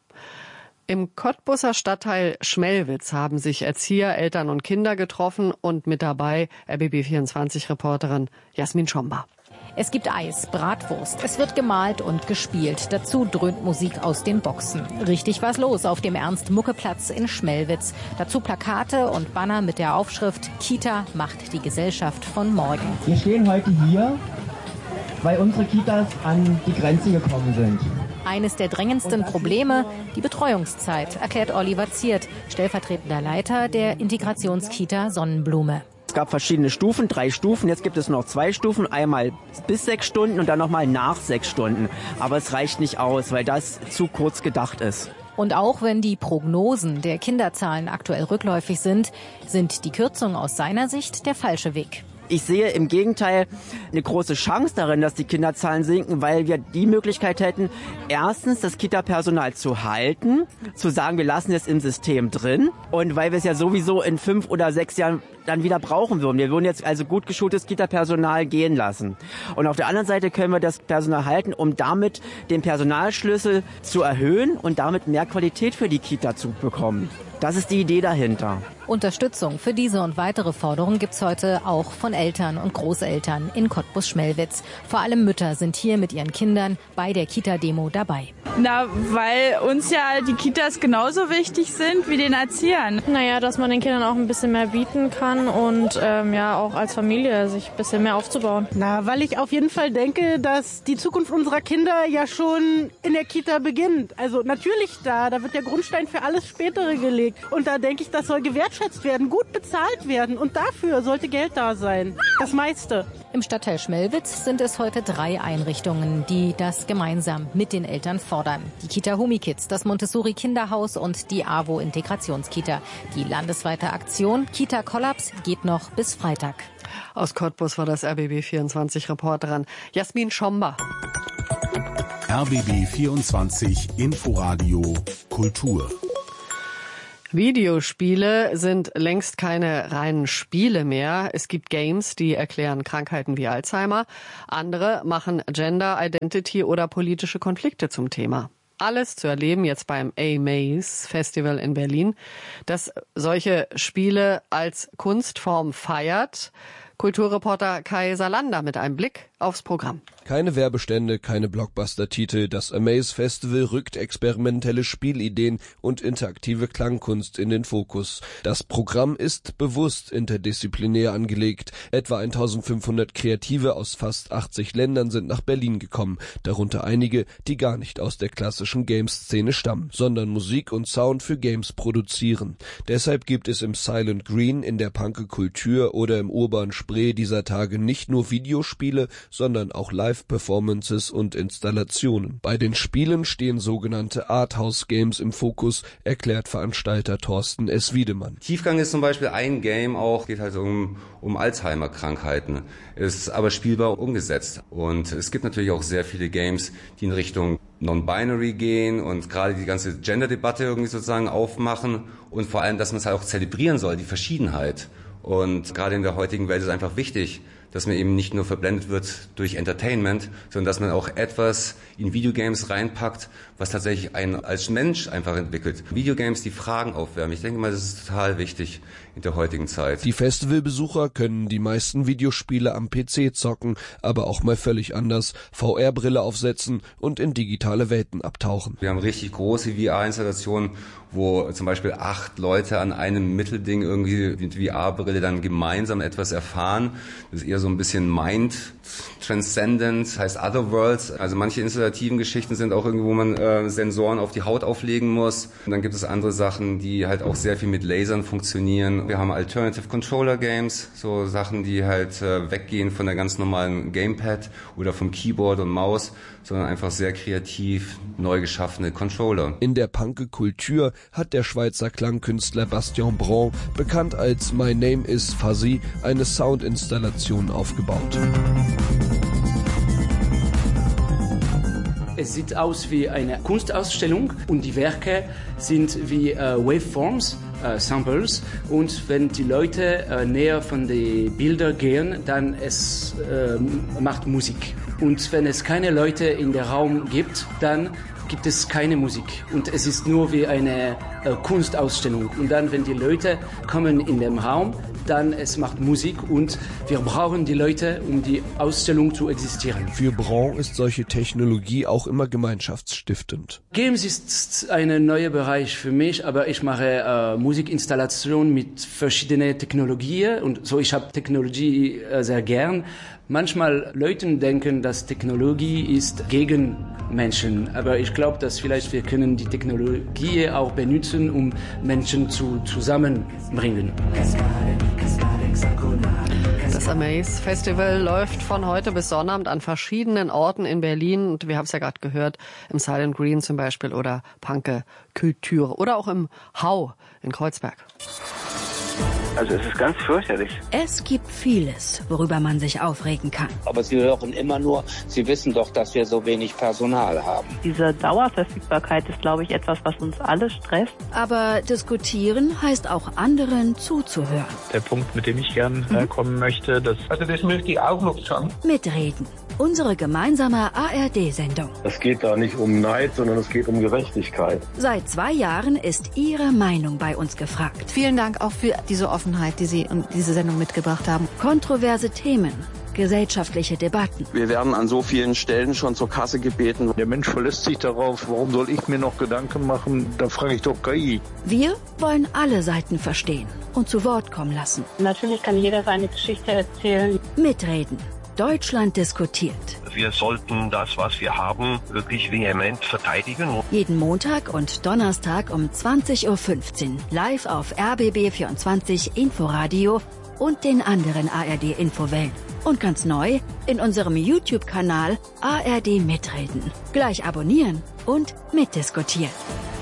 Im Cottbuser Stadtteil Schmellwitz haben sich Erzieher, Eltern und Kinder getroffen und mit dabei R B B vierundzwanzig-Reporterin Jasmin Schomba. Es gibt Eis, Bratwurst, es wird gemalt und gespielt. Dazu dröhnt Musik aus den Boxen. Richtig was los auf dem Ernst-Mucke-Platz in Schmellwitz. Dazu Plakate und Banner mit der Aufschrift Kita macht die Gesellschaft von morgen. Wir stehen heute hier, weil unsere Kitas an die Grenze gekommen sind. Eines der drängendsten Probleme, die Betreuungszeit, erklärt Oliver Ziert, stellvertretender Leiter der Integrationskita Sonnenblume. Es gab verschiedene Stufen, drei Stufen. Jetzt gibt es noch zwei Stufen. Einmal bis sechs Stunden und dann nochmal nach sechs Stunden. Aber es reicht nicht aus, weil das zu kurz gedacht ist. Und auch wenn die Prognosen der Kinderzahlen aktuell rückläufig sind, sind die Kürzungen aus seiner Sicht der falsche Weg. Ich sehe im Gegenteil eine große Chance darin, dass die Kinderzahlen sinken, weil wir die Möglichkeit hätten, erstens das Kita-Personal zu halten, zu sagen, wir lassen es im System drin und weil wir es ja sowieso in fünf oder sechs Jahren dann wieder brauchen würden. Wir würden jetzt also gut geschultes Kita-Personal gehen lassen. Und auf der anderen Seite können wir das Personal halten, um damit den Personalschlüssel zu erhöhen und damit mehr Qualität für die Kita zu bekommen. Das ist die Idee dahinter. Unterstützung für diese und weitere Forderungen gibt's heute auch von Eltern und Großeltern in Cottbus-Schmellwitz. Vor allem Mütter sind hier mit ihren Kindern bei der Kita-Demo dabei. Na, weil uns ja die Kitas genauso wichtig sind wie den Erziehern. Naja, dass man den Kindern auch ein bisschen mehr bieten kann und ähm, ja auch als Familie sich ein bisschen mehr aufzubauen. Na, weil ich auf jeden Fall denke, dass die Zukunft unserer Kinder ja schon in der Kita beginnt. Also natürlich da, da wird der Grundstein für alles Spätere gelegt. Und da denke ich, das soll gewertschätzt werden, gut bezahlt werden. Und dafür sollte Geld da sein. Das meiste. Im Stadtteil Schmelwitz sind es heute drei Einrichtungen, die das gemeinsam mit den Eltern fordern. Die Kita Humikids, das Montessori Kinderhaus und die AWO Integrationskita. Die landesweite Aktion Kita Kollaps geht noch bis Freitag. Aus Cottbus war das R B B vierundzwanzig Reporterin Jasmin Schomba. R B B vierundzwanzig Inforadio Kultur. Videospiele sind längst keine reinen Spiele mehr. Es gibt Games, die erklären Krankheiten wie Alzheimer. Andere machen Gender, Identity oder politische Konflikte zum Thema. Alles zu erleben jetzt beim A-Maze Festival in Berlin, das solche Spiele als Kunstform feiert. Kulturreporter Kai Salander mit einem Blick aufs Programm. Keine Werbestände, keine Blockbuster-Titel. Das Amaze Festival rückt experimentelle Spielideen und interaktive Klangkunst in den Fokus. Das Programm ist bewusst interdisziplinär angelegt. Etwa eintausendfünfhundert Kreative aus fast achtzig Ländern sind nach Berlin gekommen. Darunter einige, die gar nicht aus der klassischen Games-Szene stammen, sondern Musik und Sound für Games produzieren. Deshalb gibt es im Silent Green, in der Panke Kultur oder im Urban Spree dieser Tage nicht nur Videospiele, sondern auch Live-Performances und Installationen. Bei den Spielen stehen sogenannte Arthouse-Games im Fokus, erklärt Veranstalter Thorsten S. Wiedemann. Tiefgang ist zum Beispiel ein Game auch, geht halt um, um Alzheimer-Krankheiten, ist aber spielbar umgesetzt. Und es gibt natürlich auch sehr viele Games, die in Richtung Non-Binary gehen und gerade die ganze Gender-Debatte irgendwie sozusagen aufmachen und vor allem, dass man es halt auch zelebrieren soll, die Verschiedenheit. Und gerade in der heutigen Welt ist einfach wichtig, dass man eben nicht nur verblendet wird durch Entertainment, sondern dass man auch etwas in Videogames reinpackt, was tatsächlich einen als Mensch einfach entwickelt. Videogames, die Fragen aufwerfen. Ich denke mal, das ist total wichtig in der heutigen Zeit. Die Festivalbesucher können die meisten Videospiele am P C zocken, aber auch mal völlig anders, V R-Brille aufsetzen und in digitale Welten abtauchen. Wir haben richtig große V R-Installationen, wo zum Beispiel acht Leute an einem Mittelding irgendwie mit V R-Brille dann gemeinsam etwas erfahren. Das ist eher so ein bisschen Mind Transcendent, heißt Otherworlds. Also manche installativen Geschichten sind auch irgendwo, wo man äh, Sensoren auf die Haut auflegen muss. Und dann gibt es andere Sachen, die halt auch sehr viel mit Lasern funktionieren. Wir haben Alternative Controller Games, so Sachen, die halt äh, weggehen von der ganz normalen Gamepad oder vom Keyboard und Maus, sondern einfach sehr kreativ neu geschaffene Controller. In der Panke Kultur hat der Schweizer Klangkünstler Bastien Brand, bekannt als My Name is Fuzzy, eine Soundinstallation aufgebaut. Es sieht aus wie eine Kunstausstellung und die Werke sind wie äh, Waveforms, äh, Samples. Und wenn die Leute äh, näher von den Bildern gehen, dann es äh, macht Musik. Und wenn es keine Leute in der Raum gibt, dann gibt es keine Musik. Und es ist nur wie eine äh, Kunstausstellung. Und dann, wenn die Leute kommen in den Raum, dann es macht Musik und wir brauchen die Leute, um die Ausstellung zu existieren. Für Brand ist solche Technologie auch immer gemeinschaftsstiftend. Games ist ein neuer Bereich für mich, aber ich mache äh, Musikinstallation mit verschiedenen Technologien und so. Ich habe Technologie äh, sehr gern. Manchmal Leute denken, dass Technologie ist gegen Menschen, aber ich glaube, dass vielleicht wir können die Technologie auch benutzen, um Menschen zu zusammenbringen. Das Amaze Festival läuft von heute bis Sonnabend an verschiedenen Orten in Berlin. Und wir haben es ja gerade gehört, im Silent Green zum Beispiel oder Panke Kultur oder auch im Hau in Kreuzberg. Also es ist ganz fürchterlich. Es gibt vieles, worüber man sich aufregen kann. Aber Sie hören immer nur, Sie wissen doch, dass wir so wenig Personal haben. Diese Dauerverfügbarkeit ist, glaube ich, etwas, was uns alle stresst. Aber diskutieren heißt auch anderen zuzuhören. Der Punkt, mit dem ich gern äh, kommen möchte, das... Also das möchte ich auch noch sagen. Mitreden. Unsere gemeinsame A R D-Sendung. Es geht da nicht um Neid, sondern es geht um Gerechtigkeit. Seit zwei Jahren ist Ihre Meinung bei uns gefragt. Vielen Dank auch für diese Offenheit, die Sie und diese Sendung mitgebracht haben. Kontroverse Themen, gesellschaftliche Debatten. Wir werden an so vielen Stellen schon zur Kasse gebeten. Der Mensch verlässt sich darauf, warum soll ich mir noch Gedanken machen? Da frage ich doch K I. Wir wollen alle Seiten verstehen und zu Wort kommen lassen. Natürlich kann jeder seine Geschichte erzählen. Mitreden. Deutschland diskutiert. Wir sollten das, was wir haben, wirklich vehement verteidigen. Jeden Montag und Donnerstag um zwanzig Uhr fünfzehn live auf R B B vierundzwanzig Inforadio und den anderen A R D-Infowellen. Und ganz neu in unserem YouTube-Kanal A R D Mitreden. Gleich abonnieren und mitdiskutieren.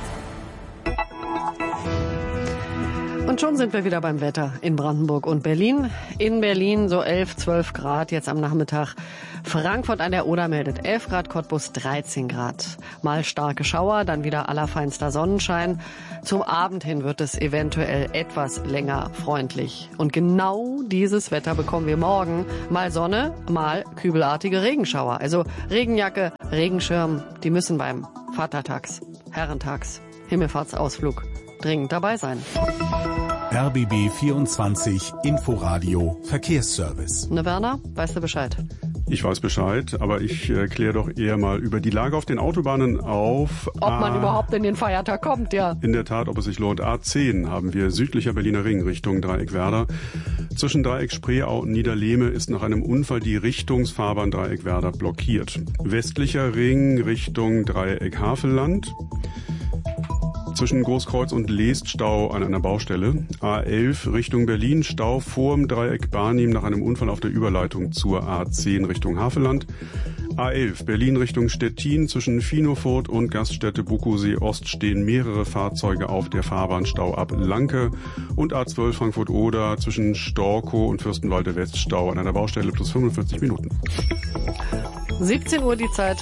Und schon sind wir wieder beim Wetter in Brandenburg und Berlin. In Berlin so elf, zwölf Grad jetzt am Nachmittag. Frankfurt an der Oder meldet elf Grad, Cottbus dreizehn Grad. Mal starke Schauer, dann wieder allerfeinster Sonnenschein. Zum Abend hin wird es eventuell etwas länger freundlich. Und genau dieses Wetter bekommen wir morgen. Mal Sonne, mal kübelartige Regenschauer. Also Regenjacke, Regenschirm, die müssen beim Vatertags, Herrentags, Himmelfahrtsausflug dringend dabei sein. R B B vierundzwanzig Inforadio Verkehrsservice. Ne, Werner, weißt du Bescheid? Ich weiß Bescheid, aber ich äh, kläre doch eher mal über die Lage auf den Autobahnen auf. Ob man A überhaupt in den Feiertag kommt, ja. In der Tat, ob es sich lohnt. A zehn haben wir südlicher Berliner Ring Richtung Dreieck-Werder. Zwischen Dreieck-Spreeau und Niederlehme ist nach einem Unfall die Richtungsfahrbahn Dreieck-Werder blockiert. Westlicher Ring Richtung Dreieck-Havelland. Zwischen Großkreuz und Leest Stau an einer Baustelle. A elf Richtung Berlin, Stau vorm Dreieck Barnim nach einem Unfall auf der Überleitung zur A zehn Richtung Havelland. A elf Berlin Richtung Stettin, zwischen Finofurt und Gaststätte Buckusee Ost stehen mehrere Fahrzeuge auf der Fahrbahn Stau ab Lanke. Und A zwölf Frankfurt-Oder zwischen Storkow und Fürstenwalde West Stau an einer Baustelle plus fünfundvierzig Minuten. siebzehn Uhr die Zeit.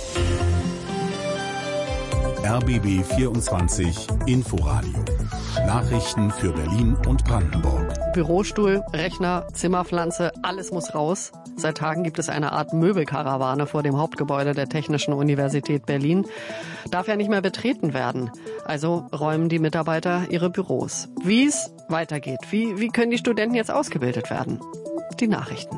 R B B vierundzwanzig Inforadio. Nachrichten für Berlin und Brandenburg. Bürostuhl, Rechner, Zimmerpflanze, alles muss raus. Seit Tagen gibt es eine Art Möbelkarawane vor dem Hauptgebäude der Technischen Universität Berlin. Darf ja nicht mehr betreten werden. Also räumen die Mitarbeiter ihre Büros. Wie es weitergeht, wie, wie können die Studenten jetzt ausgebildet werden? Die Nachrichten.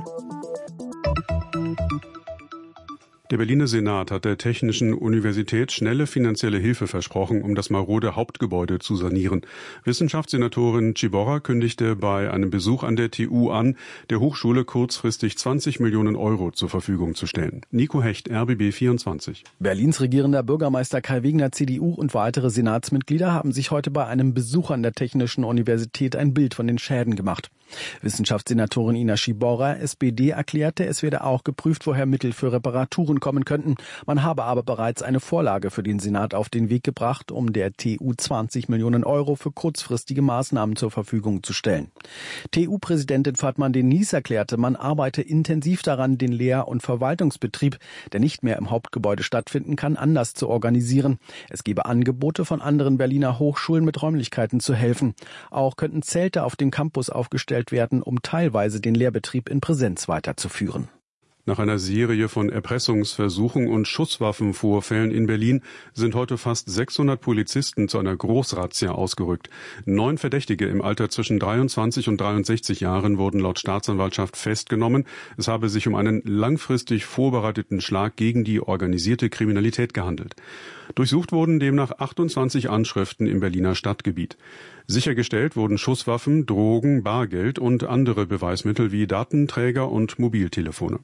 Der Berliner Senat hat der Technischen Universität schnelle finanzielle Hilfe versprochen, um das marode Hauptgebäude zu sanieren. Wissenschaftssenatorin Ciborra kündigte bei einem Besuch an der T U an, der Hochschule kurzfristig zwanzig Millionen Euro zur Verfügung zu stellen. Nico Hecht, R B B vierundzwanzig. Berlins regierender Bürgermeister Kai Wegner, C D U und weitere Senatsmitglieder haben sich heute bei einem Besuch an der Technischen Universität ein Bild von den Schäden gemacht. Wissenschaftssenatorin Ina Ciborra, S P D, erklärte, es werde auch geprüft, woher Mittel für Reparaturen kommen könnten. Man habe aber bereits eine Vorlage für den Senat auf den Weg gebracht, um der T U zwanzig Millionen Euro für kurzfristige Maßnahmen zur Verfügung zu stellen. T U-Präsidentin Fatma Deniz erklärte, man arbeite intensiv daran, den Lehr- und Verwaltungsbetrieb, der nicht mehr im Hauptgebäude stattfinden kann, anders zu organisieren. Es gebe Angebote von anderen Berliner Hochschulen mit Räumlichkeiten zu helfen. Auch könnten Zelte auf dem Campus aufgestellt werden, um teilweise den Lehrbetrieb in Präsenz weiterzuführen. Nach einer Serie von Erpressungsversuchen und Schusswaffenvorfällen in Berlin sind heute fast sechshundert Polizisten zu einer Großrazzia ausgerückt. Neun Verdächtige im Alter zwischen dreiundzwanzig und dreiundsechzig Jahren wurden laut Staatsanwaltschaft festgenommen. Es habe sich um einen langfristig vorbereiteten Schlag gegen die organisierte Kriminalität gehandelt. Durchsucht wurden demnach achtundzwanzig Anschriften im Berliner Stadtgebiet. Sichergestellt wurden Schusswaffen, Drogen, Bargeld und andere Beweismittel wie Datenträger und Mobiltelefone.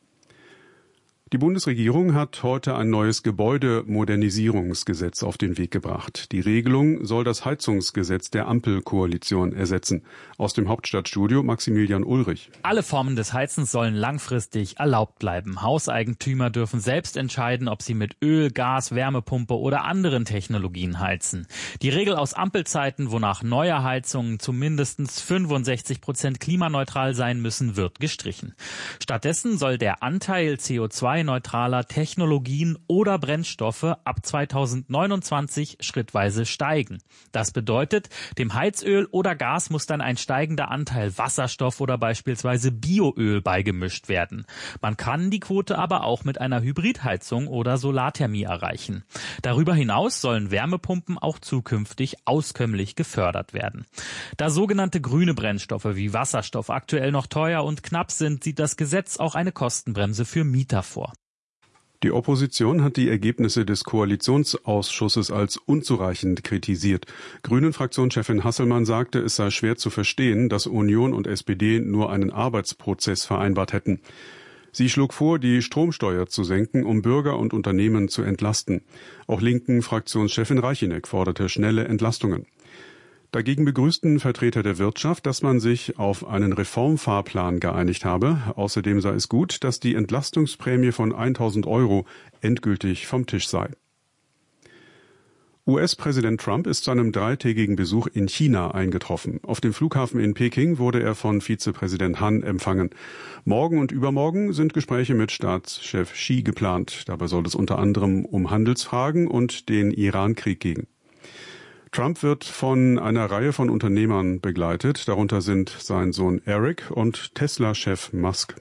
Die Bundesregierung hat heute ein neues Gebäudemodernisierungsgesetz auf den Weg gebracht. Die Regelung soll das Heizungsgesetz der Ampelkoalition ersetzen. Aus dem Hauptstadtstudio Maximilian Ulrich. Alle Formen des Heizens sollen langfristig erlaubt bleiben. Hauseigentümer dürfen selbst entscheiden, ob sie mit Öl, Gas, Wärmepumpe oder anderen Technologien heizen. Die Regel aus Ampelzeiten, wonach neue Heizungen zu mindestens fünfundsechzig Prozent klimaneutral sein müssen, wird gestrichen. Stattdessen soll der Anteil C O zwei zwei neutraler Technologien oder Brennstoffe ab zweitausendneunundzwanzig schrittweise steigen. Das bedeutet, dem Heizöl oder Gas muss dann ein steigender Anteil Wasserstoff oder beispielsweise Bioöl beigemischt werden. Man kann die Quote aber auch mit einer Hybridheizung oder Solarthermie erreichen. Darüber hinaus sollen Wärmepumpen auch zukünftig auskömmlich gefördert werden. Da sogenannte grüne Brennstoffe wie Wasserstoff aktuell noch teuer und knapp sind, sieht das Gesetz auch eine Kostenbremse für Mieter vor. Die Opposition hat die Ergebnisse des Koalitionsausschusses als unzureichend kritisiert. Grünen-Fraktionschefin Hasselmann sagte, es sei schwer zu verstehen, dass Union und S P D nur einen Arbeitsprozess vereinbart hätten. Sie schlug vor, die Stromsteuer zu senken, um Bürger und Unternehmen zu entlasten. Auch linken Fraktionschefin Reicheneck forderte schnelle Entlastungen. Dagegen begrüßten Vertreter der Wirtschaft, dass man sich auf einen Reformfahrplan geeinigt habe. Außerdem sei es gut, dass die Entlastungsprämie von tausend Euro endgültig vom Tisch sei. U S-Präsident Trump ist zu einem dreitägigen Besuch in China eingetroffen. Auf dem Flughafen in Peking wurde er von Vizepräsident Han empfangen. Morgen und übermorgen sind Gespräche mit Staatschef Xi geplant. Dabei soll es unter anderem um Handelsfragen und den Iran-Krieg gehen. Trump wird von einer Reihe von Unternehmern begleitet. Darunter sind sein Sohn Eric und Tesla-Chef Musk.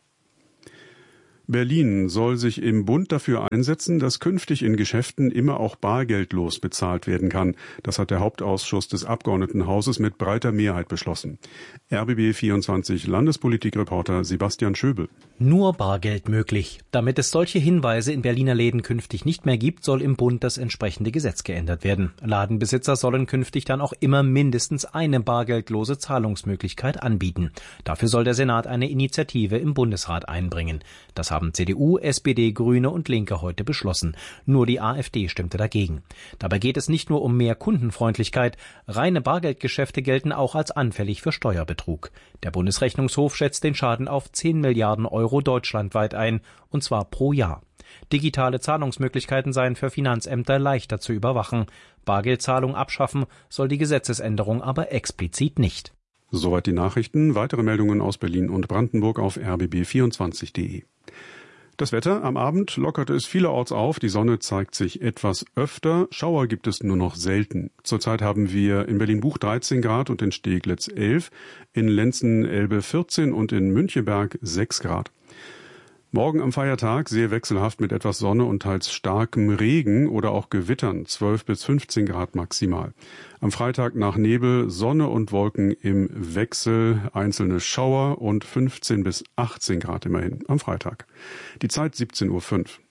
Berlin soll sich im Bund dafür einsetzen, dass künftig in Geschäften immer auch bargeldlos bezahlt werden kann. Das hat der Hauptausschuss des Abgeordnetenhauses mit breiter Mehrheit beschlossen. R B B vierundzwanzig Landespolitikreporter Sebastian Schöbel. Nur Bargeld möglich. Damit es solche Hinweise in Berliner Läden künftig nicht mehr gibt, soll im Bund das entsprechende Gesetz geändert werden. Ladenbesitzer sollen künftig dann auch immer mindestens eine bargeldlose Zahlungsmöglichkeit anbieten. Dafür soll der Senat eine Initiative im Bundesrat einbringen. Das haben C D U, S P D, Grüne und Linke heute beschlossen. Nur die AfD stimmte dagegen. Dabei geht es nicht nur um mehr Kundenfreundlichkeit. Reine Bargeldgeschäfte gelten auch als anfällig für Steuerbetrug. Der Bundesrechnungshof schätzt den Schaden auf zehn Milliarden Euro deutschlandweit ein, und zwar pro Jahr. Digitale Zahlungsmöglichkeiten seien für Finanzämter leichter zu überwachen. Bargeldzahlung abschaffen soll die Gesetzesänderung aber explizit nicht. Soweit die Nachrichten. Weitere Meldungen aus Berlin und Brandenburg auf r b b vierundzwanzig punkt de. Das Wetter: Am Abend lockerte es vielerorts auf. Die Sonne zeigt sich etwas öfter. Schauer gibt es nur noch selten. Zurzeit haben wir in Berlin-Buch dreizehn Grad und in Steglitz elf, in Lenzen-Elbe vierzehn und in Müncheberg sechs Grad. Morgen am Feiertag sehr wechselhaft mit etwas Sonne und teils starkem Regen oder auch Gewittern, zwölf bis fünfzehn Grad maximal. Am Freitag nach Nebel, Sonne und Wolken im Wechsel, einzelne Schauer und fünfzehn bis achtzehn Grad immerhin am Freitag. Die Zeit siebzehn Uhr fünf.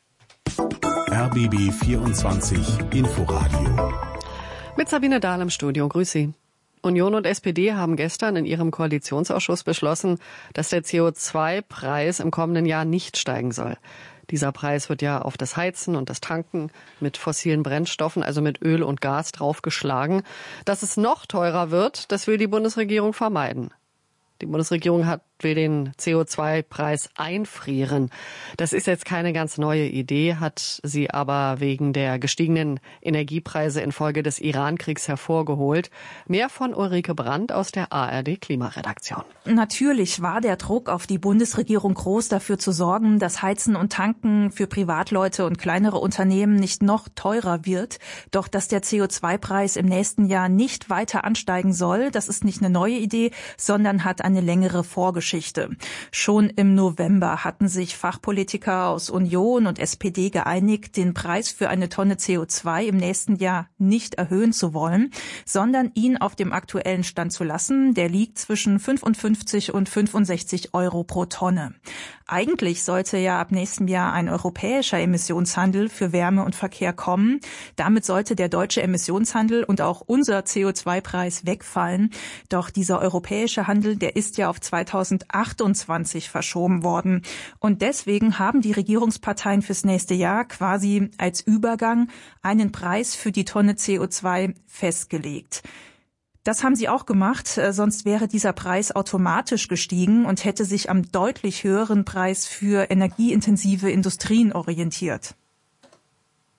R B B vierundzwanzig Inforadio. Mit Sabine Dahl im Studio. Grüß Sie. Union und S P D haben gestern in ihrem Koalitionsausschuss beschlossen, dass der C O zwei Preis im kommenden Jahr nicht steigen soll. Dieser Preis wird ja auf das Heizen und das Tanken mit fossilen Brennstoffen, also mit Öl und Gas, draufgeschlagen. Dass es noch teurer wird, das will die Bundesregierung vermeiden. Die Bundesregierung hat, will den C O zwei Preis einfrieren. Das ist jetzt keine ganz neue Idee, hat sie aber wegen der gestiegenen Energiepreise infolge des Iran-Kriegs hervorgeholt. Mehr von Ulrike Brandt aus der A R D-Klimaredaktion. Natürlich war der Druck auf die Bundesregierung groß, dafür zu sorgen, dass Heizen und Tanken für Privatleute und kleinere Unternehmen nicht noch teurer wird. Doch dass der C O zwei Preis im nächsten Jahr nicht weiter ansteigen soll, das ist nicht eine neue Idee, sondern hat eine längere Vorgeschichte. Schon im November hatten sich Fachpolitiker aus Union und S P D geeinigt, den Preis für eine Tonne C O zwei im nächsten Jahr nicht erhöhen zu wollen, sondern ihn auf dem aktuellen Stand zu lassen. Der liegt zwischen fünfundfünfzig und fünfundsechzig Euro pro Tonne. Eigentlich sollte ja ab nächstem Jahr ein europäischer Emissionshandel für Wärme und Verkehr kommen. Damit sollte der deutsche Emissionshandel und auch unser C O zwei Preis wegfallen. Doch dieser europäische Handel, der ist ja auf zweitausendachtundzwanzig verschoben worden. Und deswegen haben die Regierungsparteien fürs nächste Jahr quasi als Übergang einen Preis für die Tonne C O zwei festgelegt. Das haben sie auch gemacht, sonst wäre dieser Preis automatisch gestiegen und hätte sich am deutlich höheren Preis für energieintensive Industrien orientiert.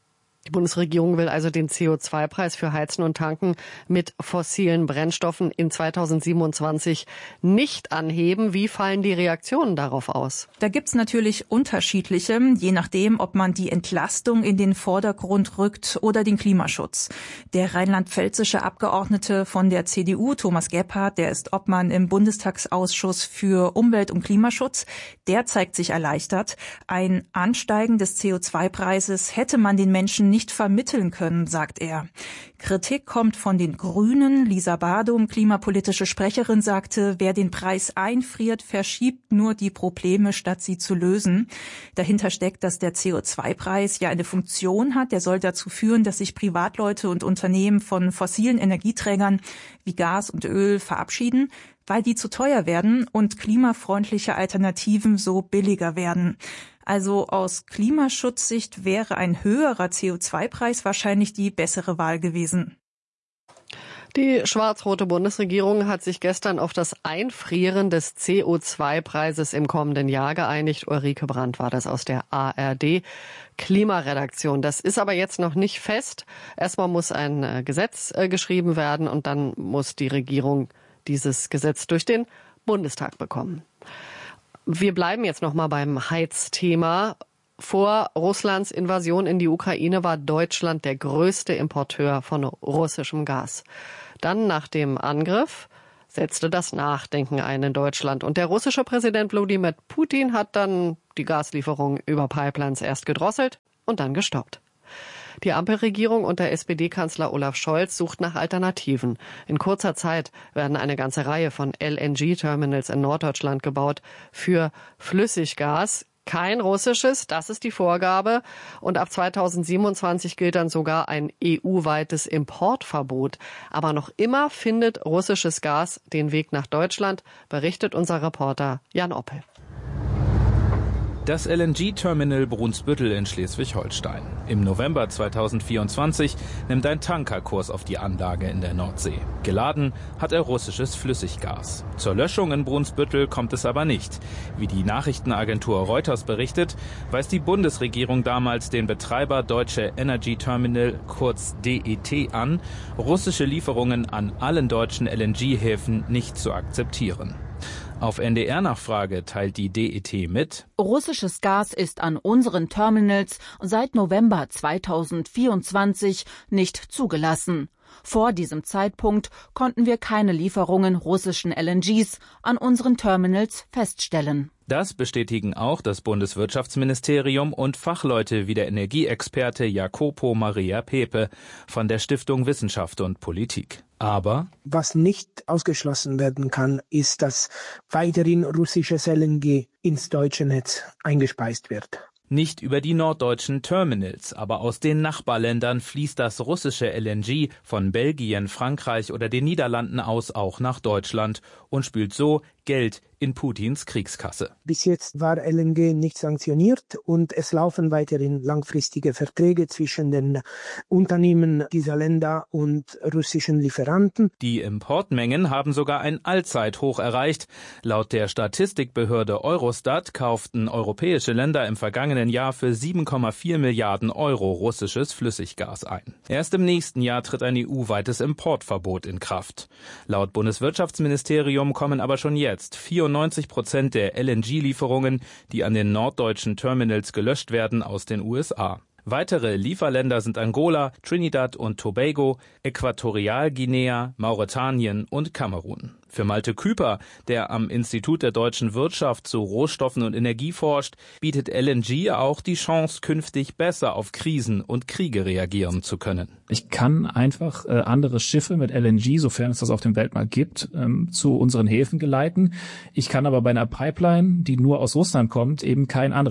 Die Bundesregierung will also den C O zwei Preis für Heizen und Tanken mit fossilen Brennstoffen in zweitausendsiebenundzwanzig nicht anheben. Wie fallen die Reaktionen darauf aus? Da gibt's natürlich unterschiedliche, je nachdem, ob man die Entlastung in den Vordergrund rückt oder den Klimaschutz. Der rheinland-pfälzische Abgeordnete von der C D U, Thomas Gebhardt, der ist Obmann im Bundestagsausschuss für Umwelt und Klimaschutz, der zeigt sich erleichtert. Ein Ansteigen des C O zwei Preises hätte man den Menschen nicht vermitteln können, sagt er. Kritik kommt von den Grünen. Lisa Badum, klimapolitische Sprecherin, sagte, wer den Preis einfriert, verschiebt nur die Probleme, statt sie zu lösen. Dahinter steckt, dass der C O zwei Preis ja eine Funktion hat. Der soll dazu führen, dass sich Privatleute und Unternehmen von fossilen Energieträgern wie Gas und Öl verabschieden, weil die zu teuer werden und klimafreundliche Alternativen so billiger werden. Also aus Klimaschutzsicht wäre ein höherer C O zwei Preis wahrscheinlich die bessere Wahl gewesen. Die schwarz-rote Bundesregierung hat sich gestern auf das Einfrieren des C O zwei Preises im kommenden Jahr geeinigt. Ulrike Brandt war das aus der A R D Klimaredaktion. Das ist aber jetzt noch nicht fest. Erstmal muss ein Gesetz geschrieben werden und dann muss die Regierung dieses Gesetz durch den Bundestag bekommen. Wir bleiben jetzt noch mal beim Heizthema. Vor Russlands Invasion in die Ukraine war Deutschland der größte Importeur von russischem Gas. Dann nach dem Angriff setzte das Nachdenken ein in Deutschland. Und der russische Präsident Wladimir Putin hat dann die Gaslieferung über Pipelines erst gedrosselt und dann gestoppt. Die Ampelregierung unter S P D-Kanzler Olaf Scholz sucht nach Alternativen. In kurzer Zeit werden eine ganze Reihe von L N G-Terminals in Norddeutschland gebaut für Flüssiggas. Kein russisches, das ist die Vorgabe. Und ab zweitausendsiebenundzwanzig gilt dann sogar ein E U-weites Importverbot. Aber noch immer findet russisches Gas den Weg nach Deutschland, berichtet unser Reporter Jan Oppel. Das L N G-Terminal Brunsbüttel in Schleswig-Holstein. Im November zweitausendvierundzwanzig nimmt ein Tanker Kurs auf die Anlage in der Nordsee. Geladen hat er russisches Flüssiggas. Zur Löschung in Brunsbüttel kommt es aber nicht. Wie die Nachrichtenagentur Reuters berichtet, weist die Bundesregierung damals den Betreiber Deutsche Energy Terminal, kurz D E T, an, russische Lieferungen an allen deutschen L N G-Häfen nicht zu akzeptieren. Auf N D R-Nachfrage teilt die D E T mit: Russisches Gas ist an unseren Terminals seit November zweitausendvierundzwanzig nicht zugelassen. Vor diesem Zeitpunkt konnten wir keine Lieferungen russischen L N Gs an unseren Terminals feststellen. Das bestätigen auch das Bundeswirtschaftsministerium und Fachleute wie der Energieexperte Jacopo Maria Pepe von der Stiftung Wissenschaft und Politik. Aber was nicht ausgeschlossen werden kann, ist, dass weiterhin russisches L N G ins deutsche Netz eingespeist wird. Nicht über die norddeutschen Terminals, aber aus den Nachbarländern fließt das russische L N G von Belgien, Frankreich oder den Niederlanden aus auch nach Deutschland und spült so Geld in Putins Kriegskasse. Bis jetzt war L N G nicht sanktioniert und es laufen weiterhin langfristige Verträge zwischen den Unternehmen dieser Länder und russischen Lieferanten. Die Importmengen haben sogar ein Allzeithoch erreicht. Laut der Statistikbehörde Eurostat kauften europäische Länder im vergangenen Jahr für sieben Komma vier Milliarden Euro russisches Flüssiggas ein. Erst im nächsten Jahr tritt ein E U-weites Importverbot in Kraft. Laut Bundeswirtschaftsministerium kommen aber schon jetzt vierundneunzig Prozent der L N G-Lieferungen, die an den norddeutschen Terminals gelöscht werden, aus den U S A. Weitere Lieferländer sind Angola, Trinidad und Tobago, Äquatorialguinea, Mauretanien und Kamerun. Für Malte Küper, der am Institut der deutschen Wirtschaft zu Rohstoffen und Energie forscht, bietet L N G auch die Chance, künftig besser auf Krisen und Kriege reagieren zu können. Ich kann einfach äh, andere Schiffe mit L N G, sofern es das auf dem Weltmarkt gibt, ähm, zu unseren Häfen geleiten. Ich kann aber bei einer Pipeline, die nur aus Russland kommt, eben kein anderes